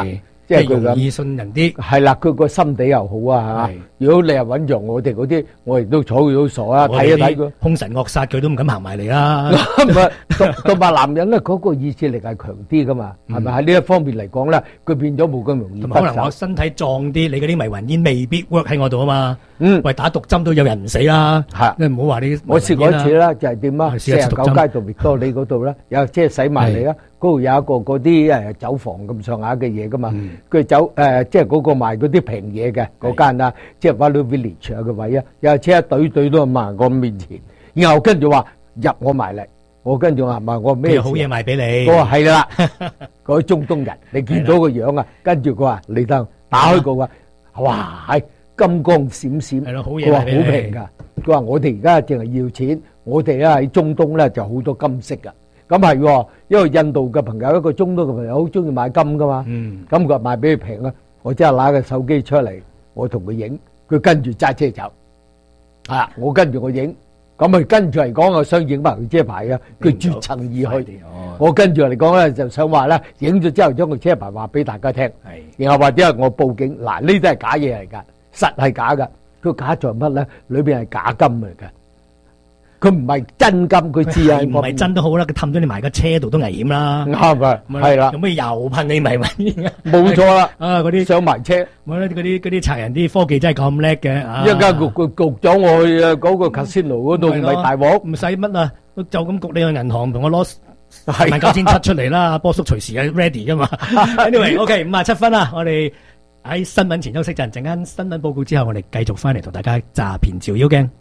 即係佢容易信人啲。 係啦，佢個心地又好啊嚇。如果你係揾着我哋嗰啲，我哋都睬佢都傻啊，睇一睇佢。 兇神惡煞佢都唔敢行埋嚟啦。 唔係，同同埋男人咧嗰個意志力係強啲噶嘛，係咪喺呢一方面嚟講咧，佢變咗冇咁容易得手。 可能我身體壯啲，你嗰啲迷魂煙未必 work 喺我度啊嘛。嗯，喂，打毒針都有人唔死啦。 係， 你唔好話你。 我試過一次啦，就係點啊？四十九街道域多利嗰度咧，有即係洗埋嚟啦。嗰度有一個嗰啲誒酒房咁上下嘅嘢噶嘛。佢酒誒即係嗰個賣嗰啲平嘢嘅嗰間啊，即係 Value Village 啊個位啊，有車一隊隊都埋我面前，然後跟住話入我埋嚟。我跟住話問我咩？ 好嘢賣俾你。 我話係啦，嗰啲中東人，你見到個樣啊，跟住佢話你等打開個話，哇係金光閃閃， 係咯，好嘢佢話好賣俾你。 平㗎。佢話我哋而家淨係要錢，我哋咧喺中東咧就好多金飾㗎。咁係喎，因為印度嘅朋友一個中東嘅朋友好中意買金㗎嘛。嗯。咁佢話賣俾佢平啊，我即係攞個手機出嚟，我同佢影，佢跟住揸車走。啊，我跟住我影。咁咪跟住嚟講，我想影埋佢車牌啊！佢絕塵而去。我跟住嚟講咧，就想話咧，影咗之後將個車牌話俾大家聽。然後或者係我報警。嗱，呢啲係假嘢嚟㗎，實係假㗎。佢假在乜咧？裏邊係假金嚟嘅。佢唔係真金，佢知啊。 唔係真都好啦，佢氹咗你埋個車度都危險啦。 啱啊，係啦。 有咩又噴你迷魂煙？ 冇錯啦。 啊，嗰啲上埋車， 冇啦，嗰啲嗰啲賊人啲科技真係咁叻嘅。 一陣間焗焗焗咗我去啊嗰個 casino 嗰度，唔係大鑊。 唔使乜啊，就咁焗你去銀行同我攞萬九千七出嚟啦。波叔隨時係 ready 噶嘛。Anyway，OK， 五十七分啦，我哋喺新聞前休息陣，陣間新聞報告之後，我哋繼續翻嚟同大家詐騙照妖鏡。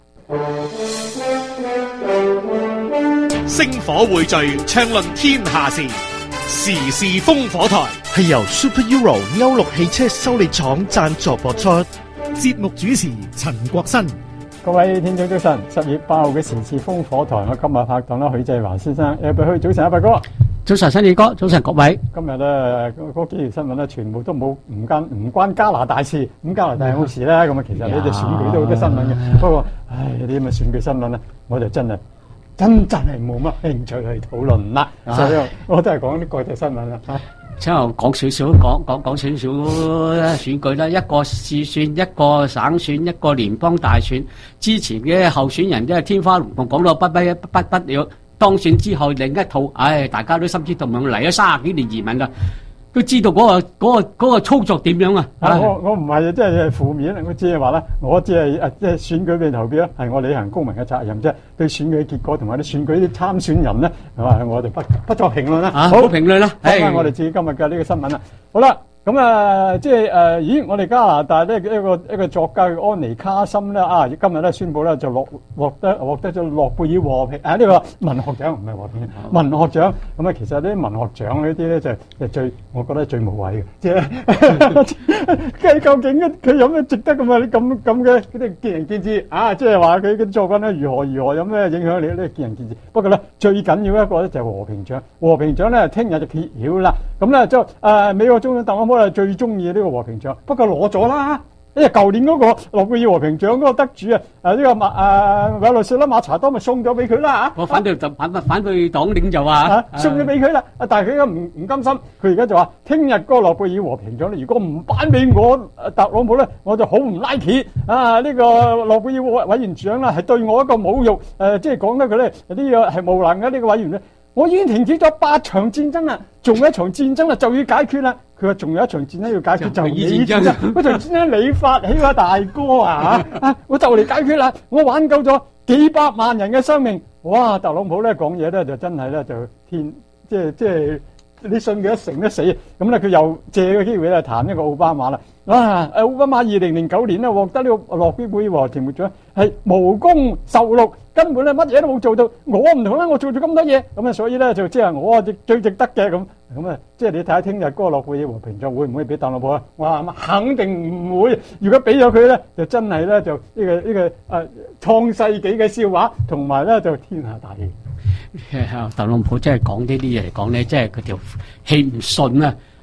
星火匯聚，暢論天下事，時事風火台係由 Super Euro 歐陸汽車修理廠贊助播出。 節目主持陳國新。 各位聽眾早晨，十月八號嘅時事風火台，我今日拍檔啦許志華先生，誒，去早晨啊，伯哥。 早晨，新宇哥，早晨各位。 今日咧嗰幾條新聞咧，全部都冇唔關唔關加拿大事，咁加拿大好事啦。咁啊，其實呢隻選舉都好多新聞嘅，不過唉，呢啲咁嘅選舉新聞咧，我就真係真真係冇乜興趣去討論啦。所以我都係講啲國際新聞啦。 之後講少少，講講講少少選舉啦，一個市選，一個省選，一個聯邦大選。之前嘅候選人都係天花龍鳳，講到不不不不了。當選之後另一套，唉，大家都心知肚明，嚟咗三十幾年移民啦，都知道嗰、嗰個嗰、嗰個嗰個操作點樣啊！ 我我唔係即係負面，我只係話咧，我只係誒即係選舉嘅投票咧，係我履行公民嘅責任啫。對選舉嘅結果同埋啲選舉啲參選人咧，係嘛，我哋不不作評論啦。 啊、好評論啦， 講翻我哋自己今日嘅呢個新聞啦。好啦。咁啊，即係誒，咦！我哋加拿大咧一個一個作家嘅安妮卡森咧啊，今日咧宣布咧就獲獲得獲得咗諾貝爾和平啊呢個文學獎，唔係和平文學獎。咁啊，其實啲文學獎呢啲咧就係最，我覺得最無謂嘅，即係究竟佢有咩值得咁啊？咁咁嘅嗰啲見仁見智啊！即係話佢啲作品咧如何如何有咩影響力咧？見仁見智。不過咧最緊要一個咧就係和平獎，和平獎咧聽日就揭曉啦。咁咧就誒美國總統特朗普係最中意呢個和平獎，不過攞咗啦。因為舊年嗰個諾貝爾和平獎嗰個得主啊，誒呢個馬誒委內瑞拉馬查多咪送咗俾佢啦嚇。 我反對就反反對黨領袖啊， 送咗俾佢啦。啊，但係佢而家唔唔甘心，佢而家就話聽日嗰個諾貝爾和平獎咧，如果唔頒俾我特朗普咧，我就好唔 like 啊！呢個諾貝爾委員長啦，係對我一個侮辱。誒，即係講得佢咧呢個係無能嘅呢個委員咧。我已經停止咗八場戰爭啦，仲有一場戰爭啦就要解決啦。佢話仲有一場戰爭要解決，就你戰爭。嗰場戰爭你發起啊，大哥啊啊！我就嚟解決啦，我挽救咗幾百萬人嘅生命。哇！特朗普咧講嘢咧就真係咧就天，即係即係你信佢一成一死。咁咧佢又借個機會咧彈一個奧巴馬啦。啊！奧巴馬二零零九年咧獲得呢個諾貝爾和平獎係無功受祿。根本咧乜嘢都冇做到，我唔同啦，我做咗咁多嘢，咁啊所以咧就即係我最值得嘅咁，咁啊即係你睇下聽日嗰個諾貝爾和平獎會唔會俾特朗普啊？我話肯定唔會，如果俾咗佢咧，就真係咧就呢個呢個誒創世紀嘅笑話，同埋咧就天下大亂。 特朗普真係講呢啲嘢嚟講咧，即係佢條氣唔順啊！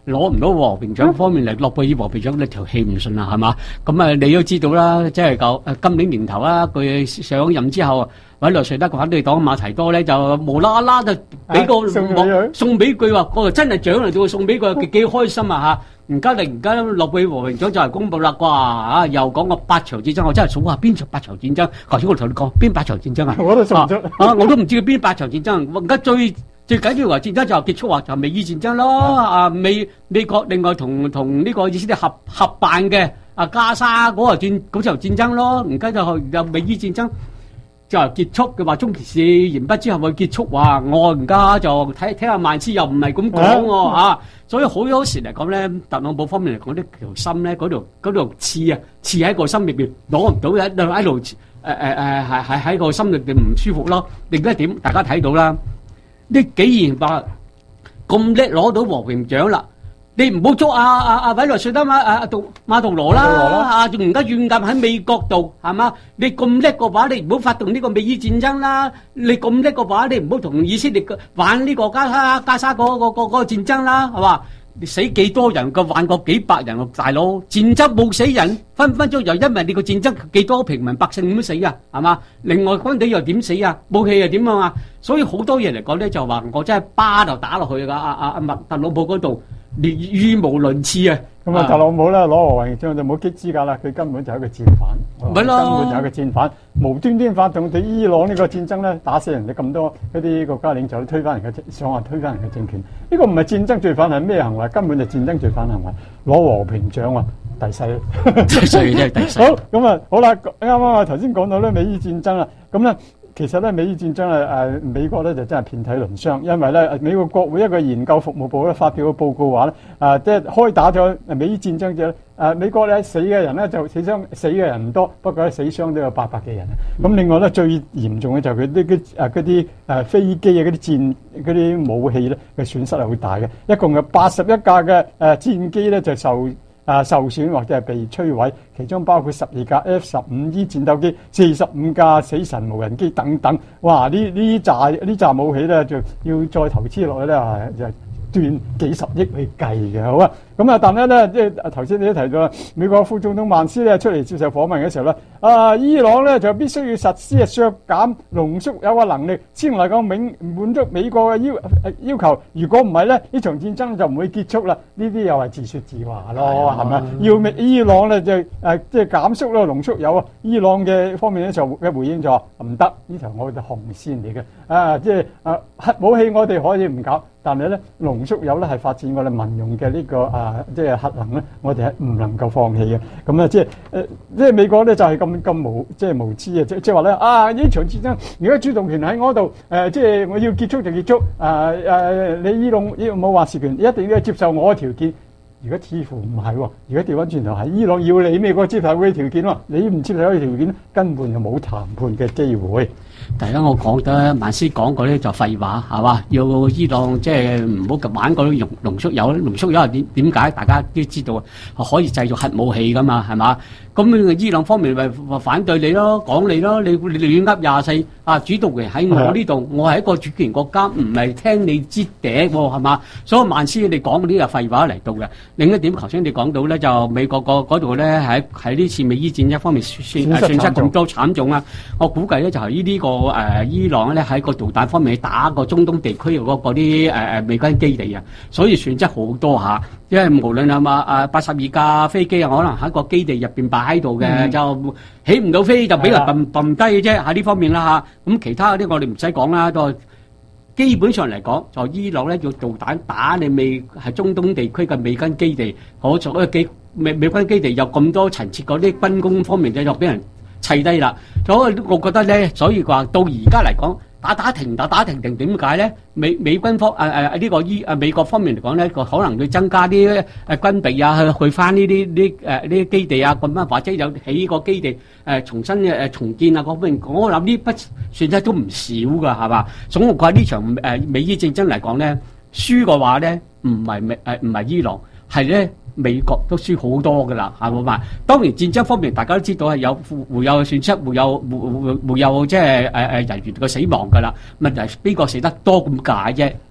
攞唔到和平獎方面嚟，諾貝爾和平獎呢條氣唔順啦，係嘛？咁啊，你都知道啦，即係舊誒今年年頭啦，佢上任之後，委內瑞拉反對黨馬提多咧就無啦啦就俾個送俾佢話，個真係獎嚟到送俾佢，幾幾開心啊嚇！而家突然間諾貝爾和平獎就係公佈啦啩啊！又講個八場戰爭，我真係數下邊場八場戰爭。頭先我同你講邊八場戰爭啊？ 我都數唔出啊！我都唔知佢邊八場戰爭。而家最最緊要話戰爭就結束話就美伊戰爭咯。啊美美國另外同同呢個以色列合合辦嘅啊加沙嗰個戰嗰場戰爭咯。而家就有美伊戰爭。就結束嘅話，中期事完畢之後會結束話，我而家就睇睇下曼斯又唔係咁講喎嚇，所以好多時嚟講咧，特朗普方面嚟講呢條心咧嗰度嗰度刺啊刺喺個心裏邊攞唔到嘅，喺度誒誒誒係係喺個心裏邊唔舒服咯。另一點大家睇到啦，呢既然話咁叻攞到和平獎啦。你唔好捉阿阿阿委內瑞拉馬阿杜馬杜羅啦，啊仲而家軟夾喺美國度係嘛？你咁叻嘅話，你唔好發動呢個美伊戰爭啦！你咁叻嘅話，你唔好同以色列玩呢個加沙加沙嗰個個嗰個戰爭啦，係嘛？你死幾多人個玩過幾百人喎，大佬戰爭冇死人，分分鐘又因為你個戰爭幾多平民百姓咁死啊，係嘛？另外軍隊又點死啊？武器又點啊嘛？所以好多嘢嚟講咧，就話我真係巴就打落去㗎，阿阿阿麥特朗普嗰度。列語無倫次啊！ 咁啊，特朗普咧攞和平獎就冇擊資格啦，佢根本就係一個戰犯，根本就係一個戰犯，無端端發動對伊朗呢個戰爭咧，打死人哋咁多嗰啲國家領袖，推翻人嘅想話推翻人嘅政權，呢個唔係戰爭罪犯係咩行為？根本就戰爭罪犯行為，攞和平獎啊！第四， 第四真係第四。 好咁啊，好啦，啱啱啊頭先講到咧美伊戰爭啦，咁咧。其實咧，美伊戰爭咧，誒美國咧就真係遍體鱗傷，因為咧美國國會一個研究服務部咧發表個報告話咧，啊即係開打咗美伊戰爭之後，誒美國咧死嘅人咧就死傷死嘅人唔多，不過咧死傷都有八百幾人。咁另外咧最嚴重嘅就係佢啲啲誒嗰啲誒飛機啊嗰啲戰嗰啲武器咧嘅損失係好大嘅，一共有八十一架嘅誒戰機咧就受。啊受損或者係被摧毀，其中包括十二架 F 十五 E 戰鬥機、四十五架死神無人機等等。哇！呢呢扎呢扎武器咧，就要再投資落去咧，係就斷幾十億去計嘅，好啊！咁啊，但係咧，即係頭先你都提到啦，美國副總統曼斯咧出嚟接受訪問嘅時候咧，啊，伊朗咧就必須要實施啊削減濃縮鈾嘅能力，先能夠滿滿足美國嘅要要求。如果唔係咧，呢場戰爭就唔會結束啦。呢啲又係自説自話咯，係咪、啊？要伊朗咧就誒即係減縮咯濃縮鈾啊！伊朗嘅方面咧就嘅回應就話唔得，呢條我哋紅線嚟嘅啊！即係啊核武器我哋可以唔搞，但係咧濃縮鈾咧係發展我哋民用嘅呢、這個啊。即係核能咧，我哋係唔能夠放棄嘅。咁咧，即係誒，即係美國咧就係咁咁無即係無知啊！即即係話咧啊，呢場戰爭如果主動權喺我度，誒、呃，即係我要結束就結束。誒、呃、誒、呃，你伊朗伊朗冇話事權，一定要接受我嘅條件。如果似乎唔係喎，如果調翻轉頭係伊朗要你美國接受佢嘅條件喎，你唔接受佢嘅條件，根本就冇談判嘅機會。 第一我講得曼斯講嗰啲就廢話係嘛？要伊朗即係唔好玩嗰啲濃濃縮鈾，濃縮鈾係點點解？大家都知道可以製造核武器噶嘛係嘛？咁伊朗方面咪反對你咯，講你咯，你你亂噏廿四啊！主動權喺我呢度，我係一個主權國家，唔係聽你支笛喎係嘛？所以曼斯你講嗰啲係廢話嚟到嘅。另一點頭先你講到咧，就美國個嗰度咧喺喺呢次美伊戰爭方面損損失咁多慘重啊！我估計咧就係呢啲個誒伊朗咧喺個導彈方面打個中東地區嗰嗰啲誒誒美軍基地啊，所以損失好多下。因為無論係嘛誒八十二架飛機啊，可能喺個基地入邊擺喺度嘅，嗯、就起唔到飛就俾人揼揼低嘅啫。喺呢方面啦嚇，咁其他嗰啲我哋唔使講啦，都基本上嚟講，就伊朗咧用導彈打你美係中東地區嘅美軍基地，好在嗰幾美美軍基地有咁多層次嗰啲軍工方面嘅就俾人砌低啦。所以我覺得咧，所以話到而家嚟講。打打停打打停停點解咧？美美軍方誒誒呢個伊誒美國方面嚟講咧，個可能會增加啲誒軍備啊，去去翻呢啲呢誒呢啲基地啊咁樣，或者有起個基地誒重新誒重建啊嗰方面，我諗呢筆損失都唔少噶，係嘛？總括呢場誒美伊戰爭嚟講咧，輸嘅話咧，唔係美誒唔係伊朗，係咧。美國都輸好多噶啦，係咪？當然戰爭方面，大家都知道係有會有損失，會有會會會有即係誒誒人員嘅死亡噶啦。問題係邊個死得多咁解啫？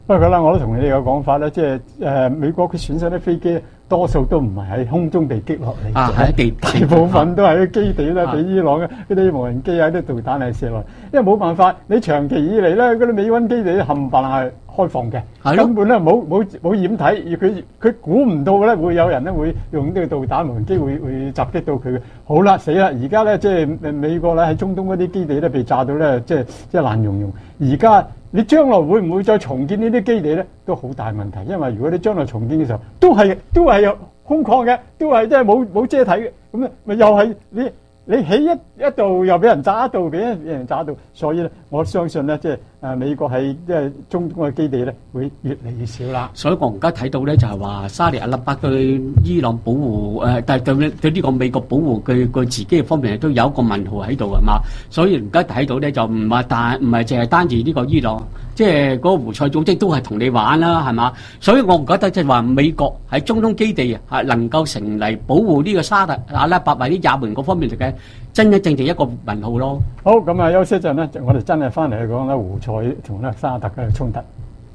不過啦，我都同你哋嘅講法咧，即係誒、呃、美國佢選手啲飛機多數都唔係喺空中被擊落嚟嘅， 啊喺地大部分都係喺基地咧，俾伊朗嘅嗰啲無人機啊、啲導彈係射落嚟。因為冇辦法，你長期以嚟咧嗰啲美軍基地冚唪唥係開放嘅，根本咧冇冇冇掩體，而佢佢估唔到咧會有人咧會用呢個導彈無人機會會襲擊到佢嘅。好啦，死啦！而家咧即係美國咧喺中東嗰啲基地咧被炸到咧，即係即係爛溶溶。而家你將來會唔會再重建呢啲基地咧？都好大問題，因為如果你將來重建嘅時候，都係都係有空曠嘅，都係即係冇冇遮體嘅，咁咧咪又係你你起一一度又俾人炸，一度俾人俾人炸到，所以咧我相信咧即係誒美國喺即係中東嘅基地咧會越嚟越少啦。 所以我而家睇到咧就係話沙利阿拉伯對伊朗保護誒，但係對對呢個美國保護佢佢自己嘅方面都有一個問號喺度係嘛，所以而家睇到咧就唔係單唔係淨係單止呢個伊朗。即係嗰個胡塞組織都係同你玩啦，係嘛？所以我唔覺得即係話美國喺中東基地係能夠成嚟保護呢個沙特阿拉伯或者也門嗰方面嘅真真正正一個問號咯。 好，咁啊休息一陣咧，我哋真係翻嚟去講咧胡塞同咧沙特嘅衝突。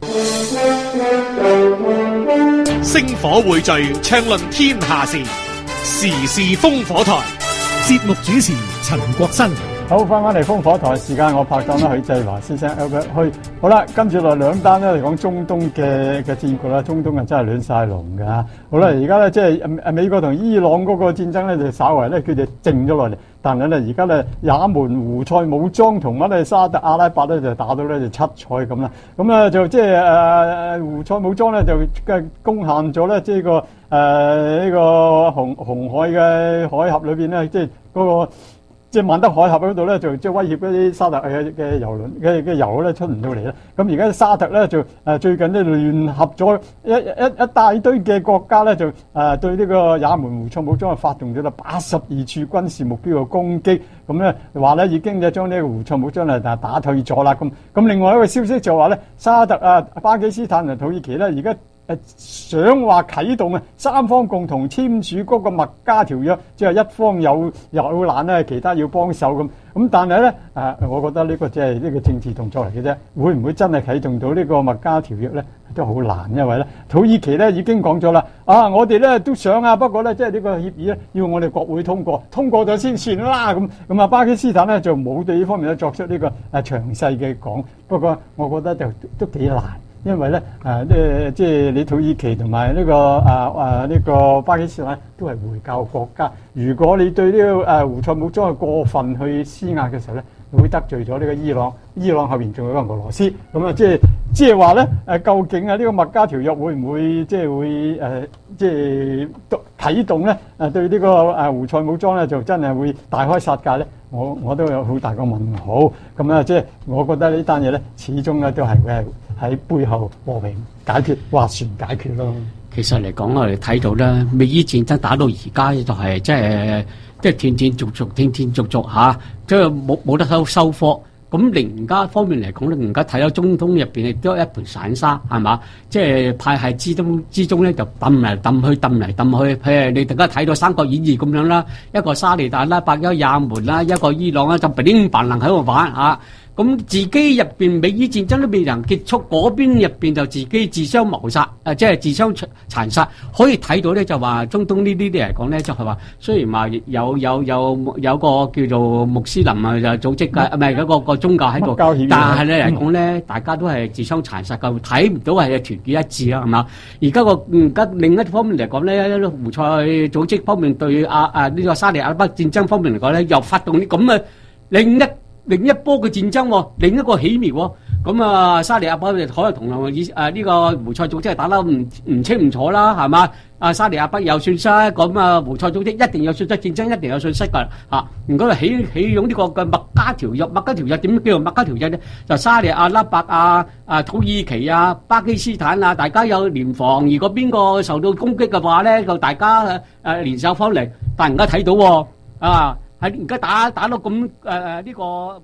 星火匯聚，暢論天下事，時事烽火台。節目主持陳國新。 好，翻返嚟烽火台時間，我拍檔啦許繼華先生 Albert 去。好啦，跟住落兩單咧嚟講中東嘅嘅戰局啦，中東啊真係亂晒龍㗎。好啦，而家咧即係誒美國同伊朗嗰個戰爭咧就稍為咧佢哋靜咗落嚟，但係咧而家咧也門胡塞武裝同埋咧沙特阿拉伯咧就打到咧就七彩咁啦。咁咧就即係誒胡塞武裝咧就嘅攻陷咗咧即係個誒呢、呃這個紅紅海嘅海峽裏邊咧，即係嗰個。即係曼德海峽嗰度咧，就即係威脅嗰啲沙特嘅嘅油輪嘅嘅油咧出唔到嚟啦。咁而家沙特咧就誒最近咧聯合咗一一一大堆嘅國家咧，就誒對呢個也門胡塞武裝啊發動咗啦八十二處軍事目標嘅攻擊。咁咧話咧已經就將呢個胡塞武裝啊打打退咗啦。咁咁另外一個消息就話咧，沙特啊、巴基斯坦同土耳其咧而家。誒想話啟動啊，三方共同簽署嗰個麥加條約，即係一方有有難咧，其他要幫手咁。咁但係咧誒，我覺得呢個只係呢個政治動作嚟嘅啫，會唔會真係啟動到呢個麥加條約咧，都好難，因為咧土耳其咧已經講咗啦，啊我哋咧都想啊，不過咧即係呢個協議咧要我哋國會通過，通過咗先算啦咁。咁啊巴基斯坦咧就冇對呢方面咧作出呢個誒詳細嘅講，不過我覺得就都幾難。因為咧，誒，即係即係你土耳其同埋呢個誒誒呢個巴基斯坦都係回教國家。如果你對呢個誒胡塞武裝係過分去施壓嘅時候咧，會得罪咗呢個伊朗。伊朗後邊仲有個俄羅斯，咁啊，即係即係話咧，誒，究竟啊呢個麥加條約會唔會即係會誒即係啟動咧？誒，對呢個誒胡塞武裝咧，就真係會大開殺戒咧？我我都有好大個問號。咁啊，即係我覺得呢單嘢咧，始終咧都係會係。喺背後和平解決，斡旋解決咯。 其實嚟講，我哋睇到咧，美伊戰爭打到而家就係即係即係斷斷續續、斷斷續續嚇，即係冇冇得收收貨。咁另家方面嚟講咧，而家睇到中東入邊亦都一盤散沙，係嘛？即係派系之中之中咧，就揼嚟揼去，揼嚟揼去。譬如你大家睇到《三國演義》咁樣啦，一個沙利達啦，一個也門啦，一個伊朗啦，就乒乓能喺度玩嚇。咁自己入邊美伊戰爭都未能結束，嗰邊入邊就自己自相謀殺，誒即係自相殘殺。可以睇到咧，就話中東呢啲啲嚟講咧，就係話雖然話有有有有個叫做穆斯林啊就組織嘅，唔係嗰個個宗教喺度，但係咧嚟講咧，大家都係自相殘殺嘅，睇唔到係團結一致啦，係嘛？而家個而家另一方面嚟講咧，胡塞組織方面對啊啊呢個沙利阿拉伯戰爭方面嚟講咧，又發動啲咁嘅另一。另一波嘅戰爭，另一個起苗喎。咁啊，沙利阿拉伯可能同以誒呢個胡塞組織係打得唔唔清唔楚啦，係嘛？啊，沙利阿拉伯有損失，咁啊胡塞組織一定有損失，戰爭一定有損失㗎嚇。如果係起起用呢個嘅麥加條約，麥加條約點叫做麥加條約咧？就沙利阿拉伯啊、啊土耳其啊、巴基斯坦啊，大家有聯防，如果邊個受到攻擊嘅話咧，就大家誒誒聯手方嚟。但係而家睇到喎啊！喺而家打打到咁誒誒呢個。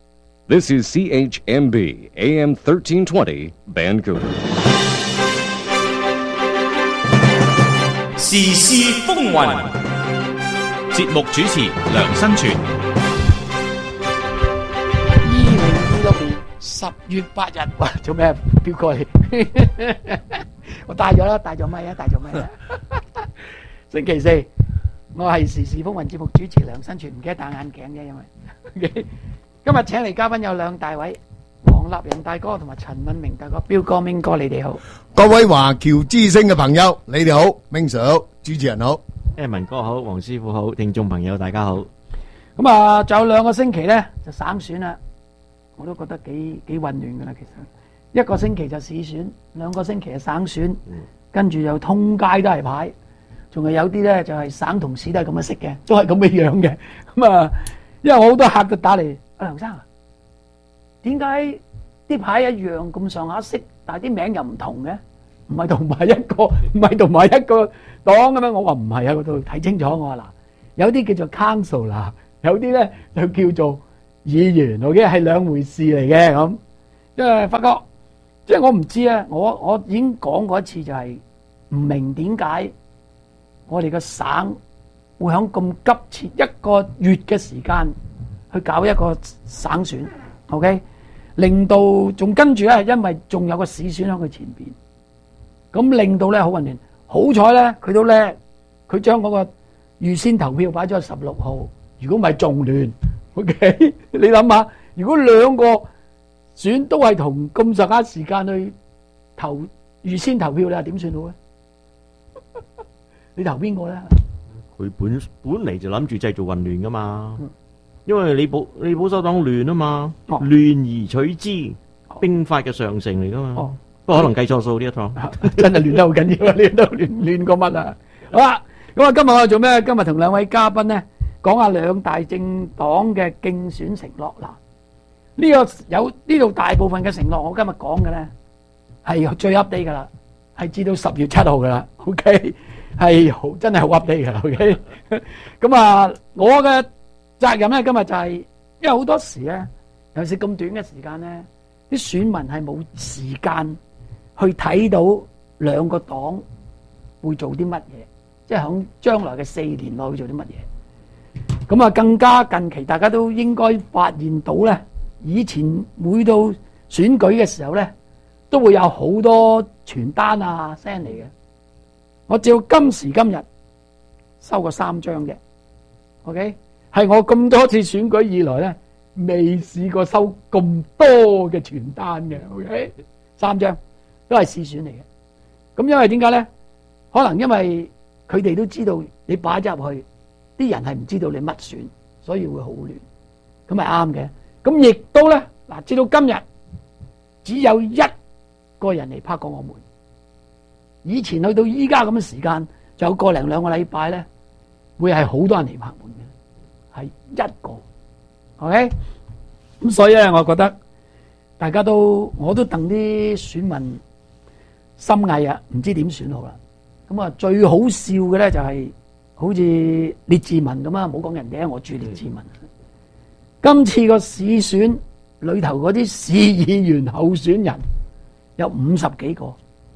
This is C H M B A M thirteen twenty Vancouver。 時事風雲，節目主持梁新全。 二零二六年十月八日，哇！做咩飆過嚟？我帶咗啦，帶咗咪啊，帶咗咪啊！星期四，我係時事風雲節目主持梁新全，唔記得戴眼鏡嘅，因為今日請嚟嘉賓有兩大位，黃立仁大哥同埋陳敏明大哥，飆哥、明哥，你哋好。 各位華僑之聲嘅朋友，你哋好，明 Sir 好，主持人好， 誒文哥好，黃師傅好，聽眾朋友大家好。 咁啊，仲有兩個星期咧就省選啦，我都覺得幾幾混亂噶啦。其實一個星期就市選，兩個星期就省選，跟住又通街都係牌，仲係有啲咧就係省同市都係咁樣識嘅，都係咁嘅樣嘅。咁啊，因為我好多客都打嚟，阿梁生啊，點解啲牌一樣咁上下色，但係啲名又唔同嘅？唔係同埋一個，唔係同埋一個黨嘅咩？我話唔係啊，嗰度睇清楚。我話嗱，有啲叫做 council 有啲咧就叫做議員，OK 係兩回事嚟嘅咁。因為發覺，即係我唔知啊，我我已經講過一次，就係唔明點解我哋個省會響咁急切一個月嘅時間去搞一個省選 ，OK， 令到仲跟住咧，因為仲有個市選喺佢前邊，咁令到咧好混亂。好彩咧，佢都叻，佢將嗰個預先投票擺咗喺十六號。如果唔係仲亂 ，OK？ 你諗下，如果兩個選都係同咁上下時間去投預先投票，你話點算好咧？你投邊個咧？ 佢本本嚟就諗住製造混亂噶嘛，因為你保你保守黨亂啊嘛，亂而取之，兵法嘅上乘嚟噶嘛。不過可能計錯數呢一趟， 真係亂得好緊要啊！亂得亂亂過乜啊？好啦，咁啊，今日我哋做咩？今日同兩位嘉賓咧。講下兩大政黨嘅競選承諾嗱，呢個有呢度大部分嘅承諾，我今日講嘅咧係最 update 噶啦，係至到十月七號噶啦 ，OK， 係好真係好 update 噶啦 ，OK。咁啊，我嘅責任咧今日就係，因為好多時咧，尤其是咁短嘅時間咧，啲選民係冇時間去睇到兩個黨會做啲乜嘢，即係響將來嘅四年內會做啲乜嘢。咁啊，更加近期大家都應該發現到咧，以前每到選舉嘅時候咧，都會有好多傳單啊 send 嚟嘅。我照今時今日收過三張嘅 ，OK， 係我咁多次選舉以來咧，未試過收咁多嘅傳單嘅 ，OK， 三張都係試選嚟嘅。咁因為點解咧？可能因為佢哋都知道你擺咗入去。啲人係唔知道你乜選，所以會好亂，咁係啱嘅。咁亦都咧，嗱，至到今日只有一個人嚟拍過我門。以前去到依家咁嘅時間，就有個零兩個禮拜咧，會係好多人嚟拍門嘅，係一個。OK，咁所以咧，我覺得大家都我都戥啲選民心翳啊，唔知點選好啦。咁啊，最好笑嘅咧就係、是。好似列治文咁啊，唔好講人哋啊，我住列治文。今次個市選裏頭嗰啲市議員候選人有五十幾個，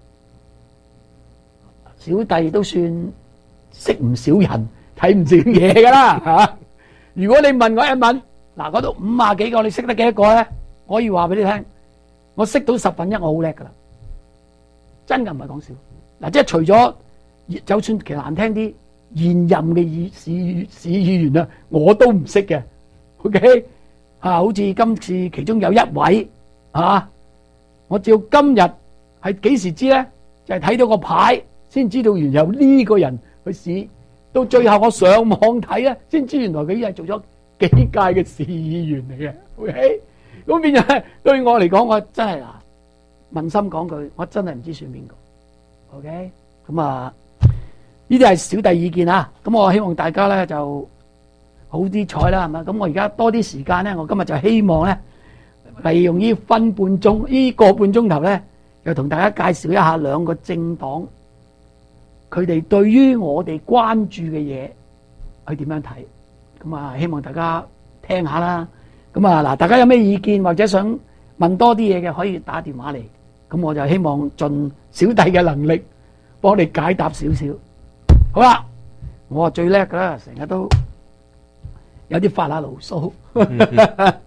小弟都算識唔少人，睇唔少嘢噶啦嚇。如果你問我一問，嗱嗰度五廿幾個，你識得幾多個咧？我可以話俾你聽，我識到十分一，我好叻噶啦，真嘅唔係講笑。嗱，即係除咗，就算其實難聽啲。現任嘅議市市議員啊，我都唔識嘅 ，OK 啊，好似今次其中有一位啊，我照今日係幾時知咧？就係、是、睇到個牌先知道原有呢個人去試，到最後我上網睇咧，先知原來佢係做咗幾屆嘅市議員嚟嘅 ，OK， 咁變咗對我嚟講，我真係嗱，問心講句，我真係唔知選邊個 ，OK， 咁啊。呢啲係小弟意見啊，咁我希望大家咧就好啲彩啦，係咪？咁我而家多啲時間咧，我今日就希望咧利用呢分半鐘，呢個半鐘頭咧，又同大家介紹一下兩個政黨，佢哋對於我哋關注嘅嘢，去點樣睇？咁啊，希望大家聽下啦。咁啊，嗱，大家有咩意見或者想問多啲嘢嘅，可以打電話嚟。咁我就希望盡小弟嘅能力，幫你解答少少。好啦，我最叻噶啦，成日都有啲發下牢騷。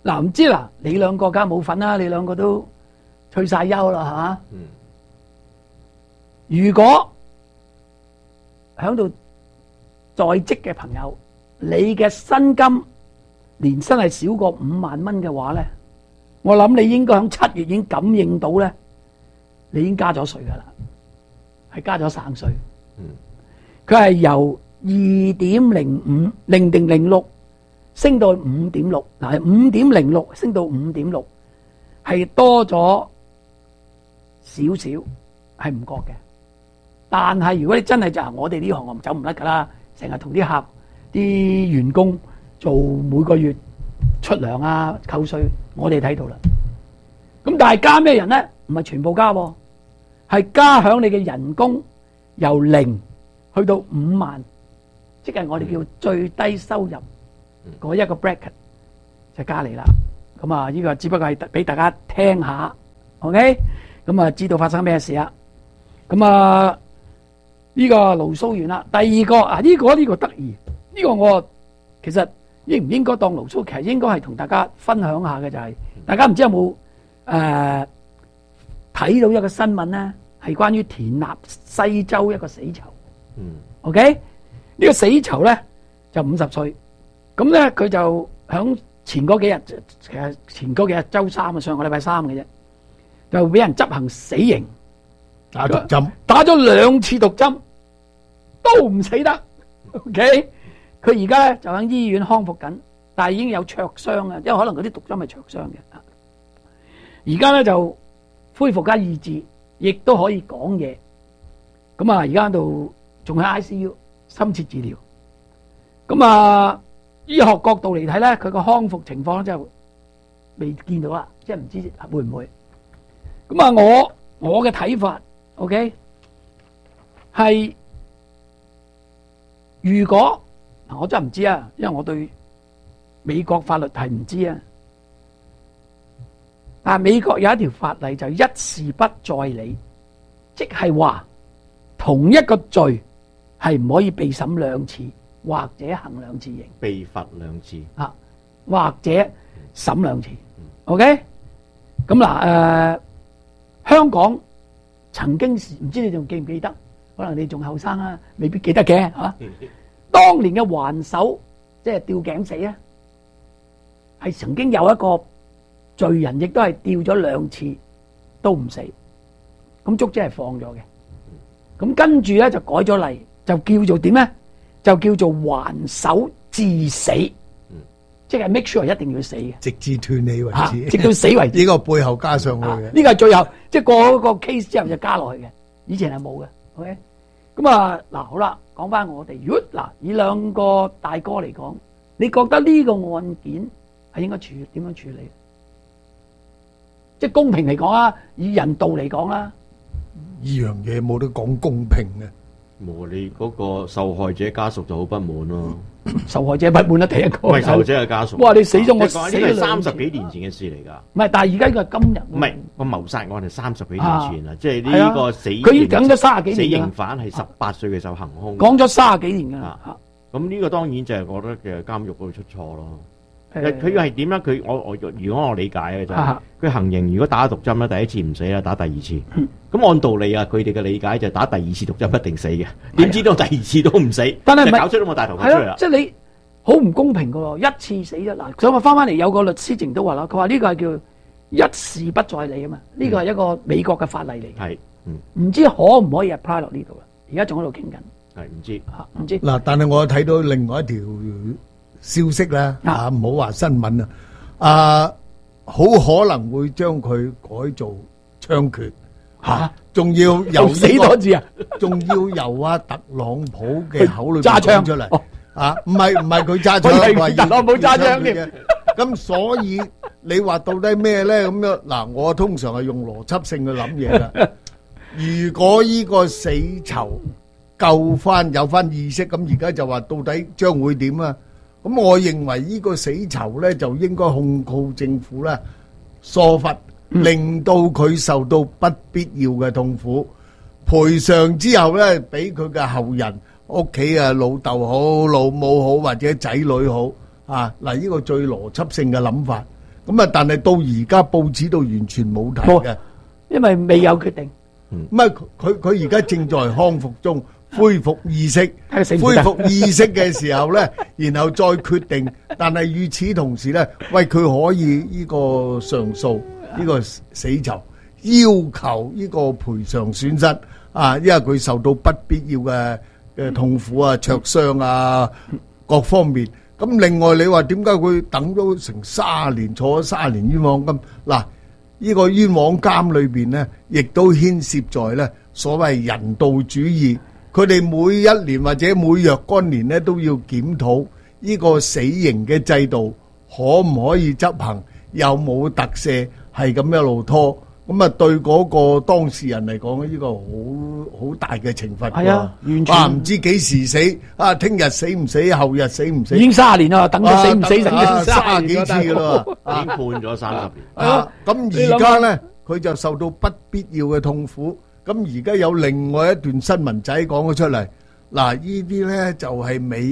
嗱，唔知嗱，你兩個梗係冇份啦，你兩個都退晒休啦，係嘛？ 嗯。 如果喺度在職嘅朋友，你嘅薪金年薪係少過五萬蚊嘅話咧，我諗你應該喺七月已經感應到咧，你已經加咗稅噶啦，係加咗省稅。 嗯。佢係由二點零五零定零六升到五點六，嗱係五點零六升到五點六，係多咗少少，係唔覺嘅。但係如果你真係就係我哋呢行，我走唔甩噶啦，成日同啲客、啲員工做每個月出糧啊、扣稅，我哋睇到啦。咁但係加咩人咧？唔係全部加，係加響你嘅人工由零去到五萬，即係我哋叫最低收入嗰一個 bracket 就加你啦。咁啊，呢個只不過係俾大家聽下 ，OK？咁啊，知道發生咩事啊？咁啊。呢個牢騷完啦，第二個啊呢個呢個得意，呢個我其實應唔應該當牢騷？其實應該係同大家分享下嘅就係，大家唔知有冇誒睇到一個新聞咧，係關於田納西州一個死囚。 嗯 ，OK，呢個死囚咧就五十歲，咁咧佢就響前嗰幾日，其實前嗰幾日週三啊，上個禮拜三嘅啫，就俾人執行死刑。 打毒針， 打咗兩次毒針都唔死得。OK，佢而家咧就喺醫院康復緊，但係已經有灼傷啊，因為可能嗰啲毒針係灼傷嘅。而家咧就恢復緊意志，亦都可以講嘢。咁啊，而家喺度仲喺 I C U 深切治療。咁啊，醫學角度嚟睇咧，佢個康復情況咧就未見到啦，即係唔知會唔會。咁啊，我我嘅睇法。OK， 係如果嗱，我真係唔知啊，因為我對美國法律係唔知啊。但係美國有一條法例就一事不再理，即係話同一個罪係唔可以被審兩次，或者行兩次刑， 被罰兩次啊，或者審兩次。OK， 咁嗱誒，香港。曾經唔知你仲記唔記得？可能你仲後生啊，未必記得嘅嚇。當年嘅還手，即係吊頸死啊，係曾經有一個罪人，亦都係吊咗兩次都唔死，咁足之係放咗嘅。咁跟住咧就改咗例，就叫做點咧？就叫做還手致死，即係 make sure 一定要死嘅， 直至斷氣為止， 直到死為止。 呢個背後加上去嘅， 呢個係最後，即係過嗰個 case 之後就加落去嘅，以前係冇嘅。OK，咁啊嗱，好啦，講翻我哋，如果嗱以兩個大哥嚟講，你覺得呢個案件係應該處點樣處理？即係公平嚟講啊，以人道嚟講啦， 呢樣嘢冇得講公平嘅。 冇，你嗰個受害者家屬就好不滿咯。 受害者不滿啦，第一個。 唔係受害者嘅家屬。 哇！你死咗我死咗。 呢個係三十幾年前嘅事嚟㗎。 唔係，但係而家呢個係今日。 唔係個謀殺案係三十幾年前啦，即係呢個死。 佢已經講咗三十幾年。 死刑犯係十八歲嘅時候行兇。 講咗三十幾年㗎啦。 咁呢個當然就係覺得嘅監獄嗰度出錯咯。佢係點咧？佢我我如果我理解嘅就係佢行刑，如果打毒針咧，第一次唔死啦，打第二次。咁按道理啊，佢哋嘅理解就係打第二次毒針一定死嘅。點知道第二次都唔死？ 但係搞出咗個大頭佛出嚟啦！ 即係你好唔公平㗎喎，一次死咗嗱。所以我翻翻嚟有個律師淨都話啦，佢話呢個係叫一事不再理啊嘛。呢個係一個美國嘅法例嚟嘅。係，唔知可唔可以 apply 落呢度啦？而家仲喺度傾緊。係唔知嚇，唔知嗱。但係我睇到另外一條消息咧，啊唔好話新聞啊，啊好可能會將佢改做槍決嚇，仲要由死多次啊， 仲要由阿特朗普嘅口裏邊講出嚟啊，唔係唔係佢揸槍，係特朗普揸槍嘅。 咁所以你話到底咩咧？咁樣嗱，我通常係用邏輯性去諗嘢啦。如果呢個死囚救翻有翻意識，咁而家就話到底將會點啊？咁我認為呢個死囚咧就應該控告政府咧疏忽，令到佢受到不必要嘅痛苦，賠償之後咧俾佢嘅後人屋企啊老豆好、老母好或者仔女好啊嗱，呢個最邏輯性嘅諗法。 咁啊，但係到而家報紙度完全冇提嘅， 因為未有決定。 咁啊，佢佢而家正在康復中，恢復意識， 死唔死恢得復意識嘅時候咧，然後再決定。但係與此同時咧，喂，佢可以呢個上訴呢個死囚，要求呢個賠償損失啊，因為佢受到不必要嘅嘅痛苦啊、灼傷啊各方面。咁另外你話點解佢等咗成卅年，坐咗卅年冤枉金？嗱，呢個冤枉監裏邊咧，亦都牽涉在咧所謂人道主義。佢哋每一年或者每若干年咧都要檢討呢個死刑嘅制度可唔可以執行，有冇特赦，係咁一路拖。咁啊，對嗰個當事人嚟講，呢個好好大嘅懲罰。 係啊，完全啊，唔知幾時死啊，聽日死唔死，後日死唔死， 已經卅年啦，等佢死唔死，等啊咗卅幾次噶啦， 已經判咗三十年。 啊，咁而家咧，佢就受到不必要嘅痛苦。咁而家有另外一段新聞仔講咗出嚟，嗱，呢啲咧就係美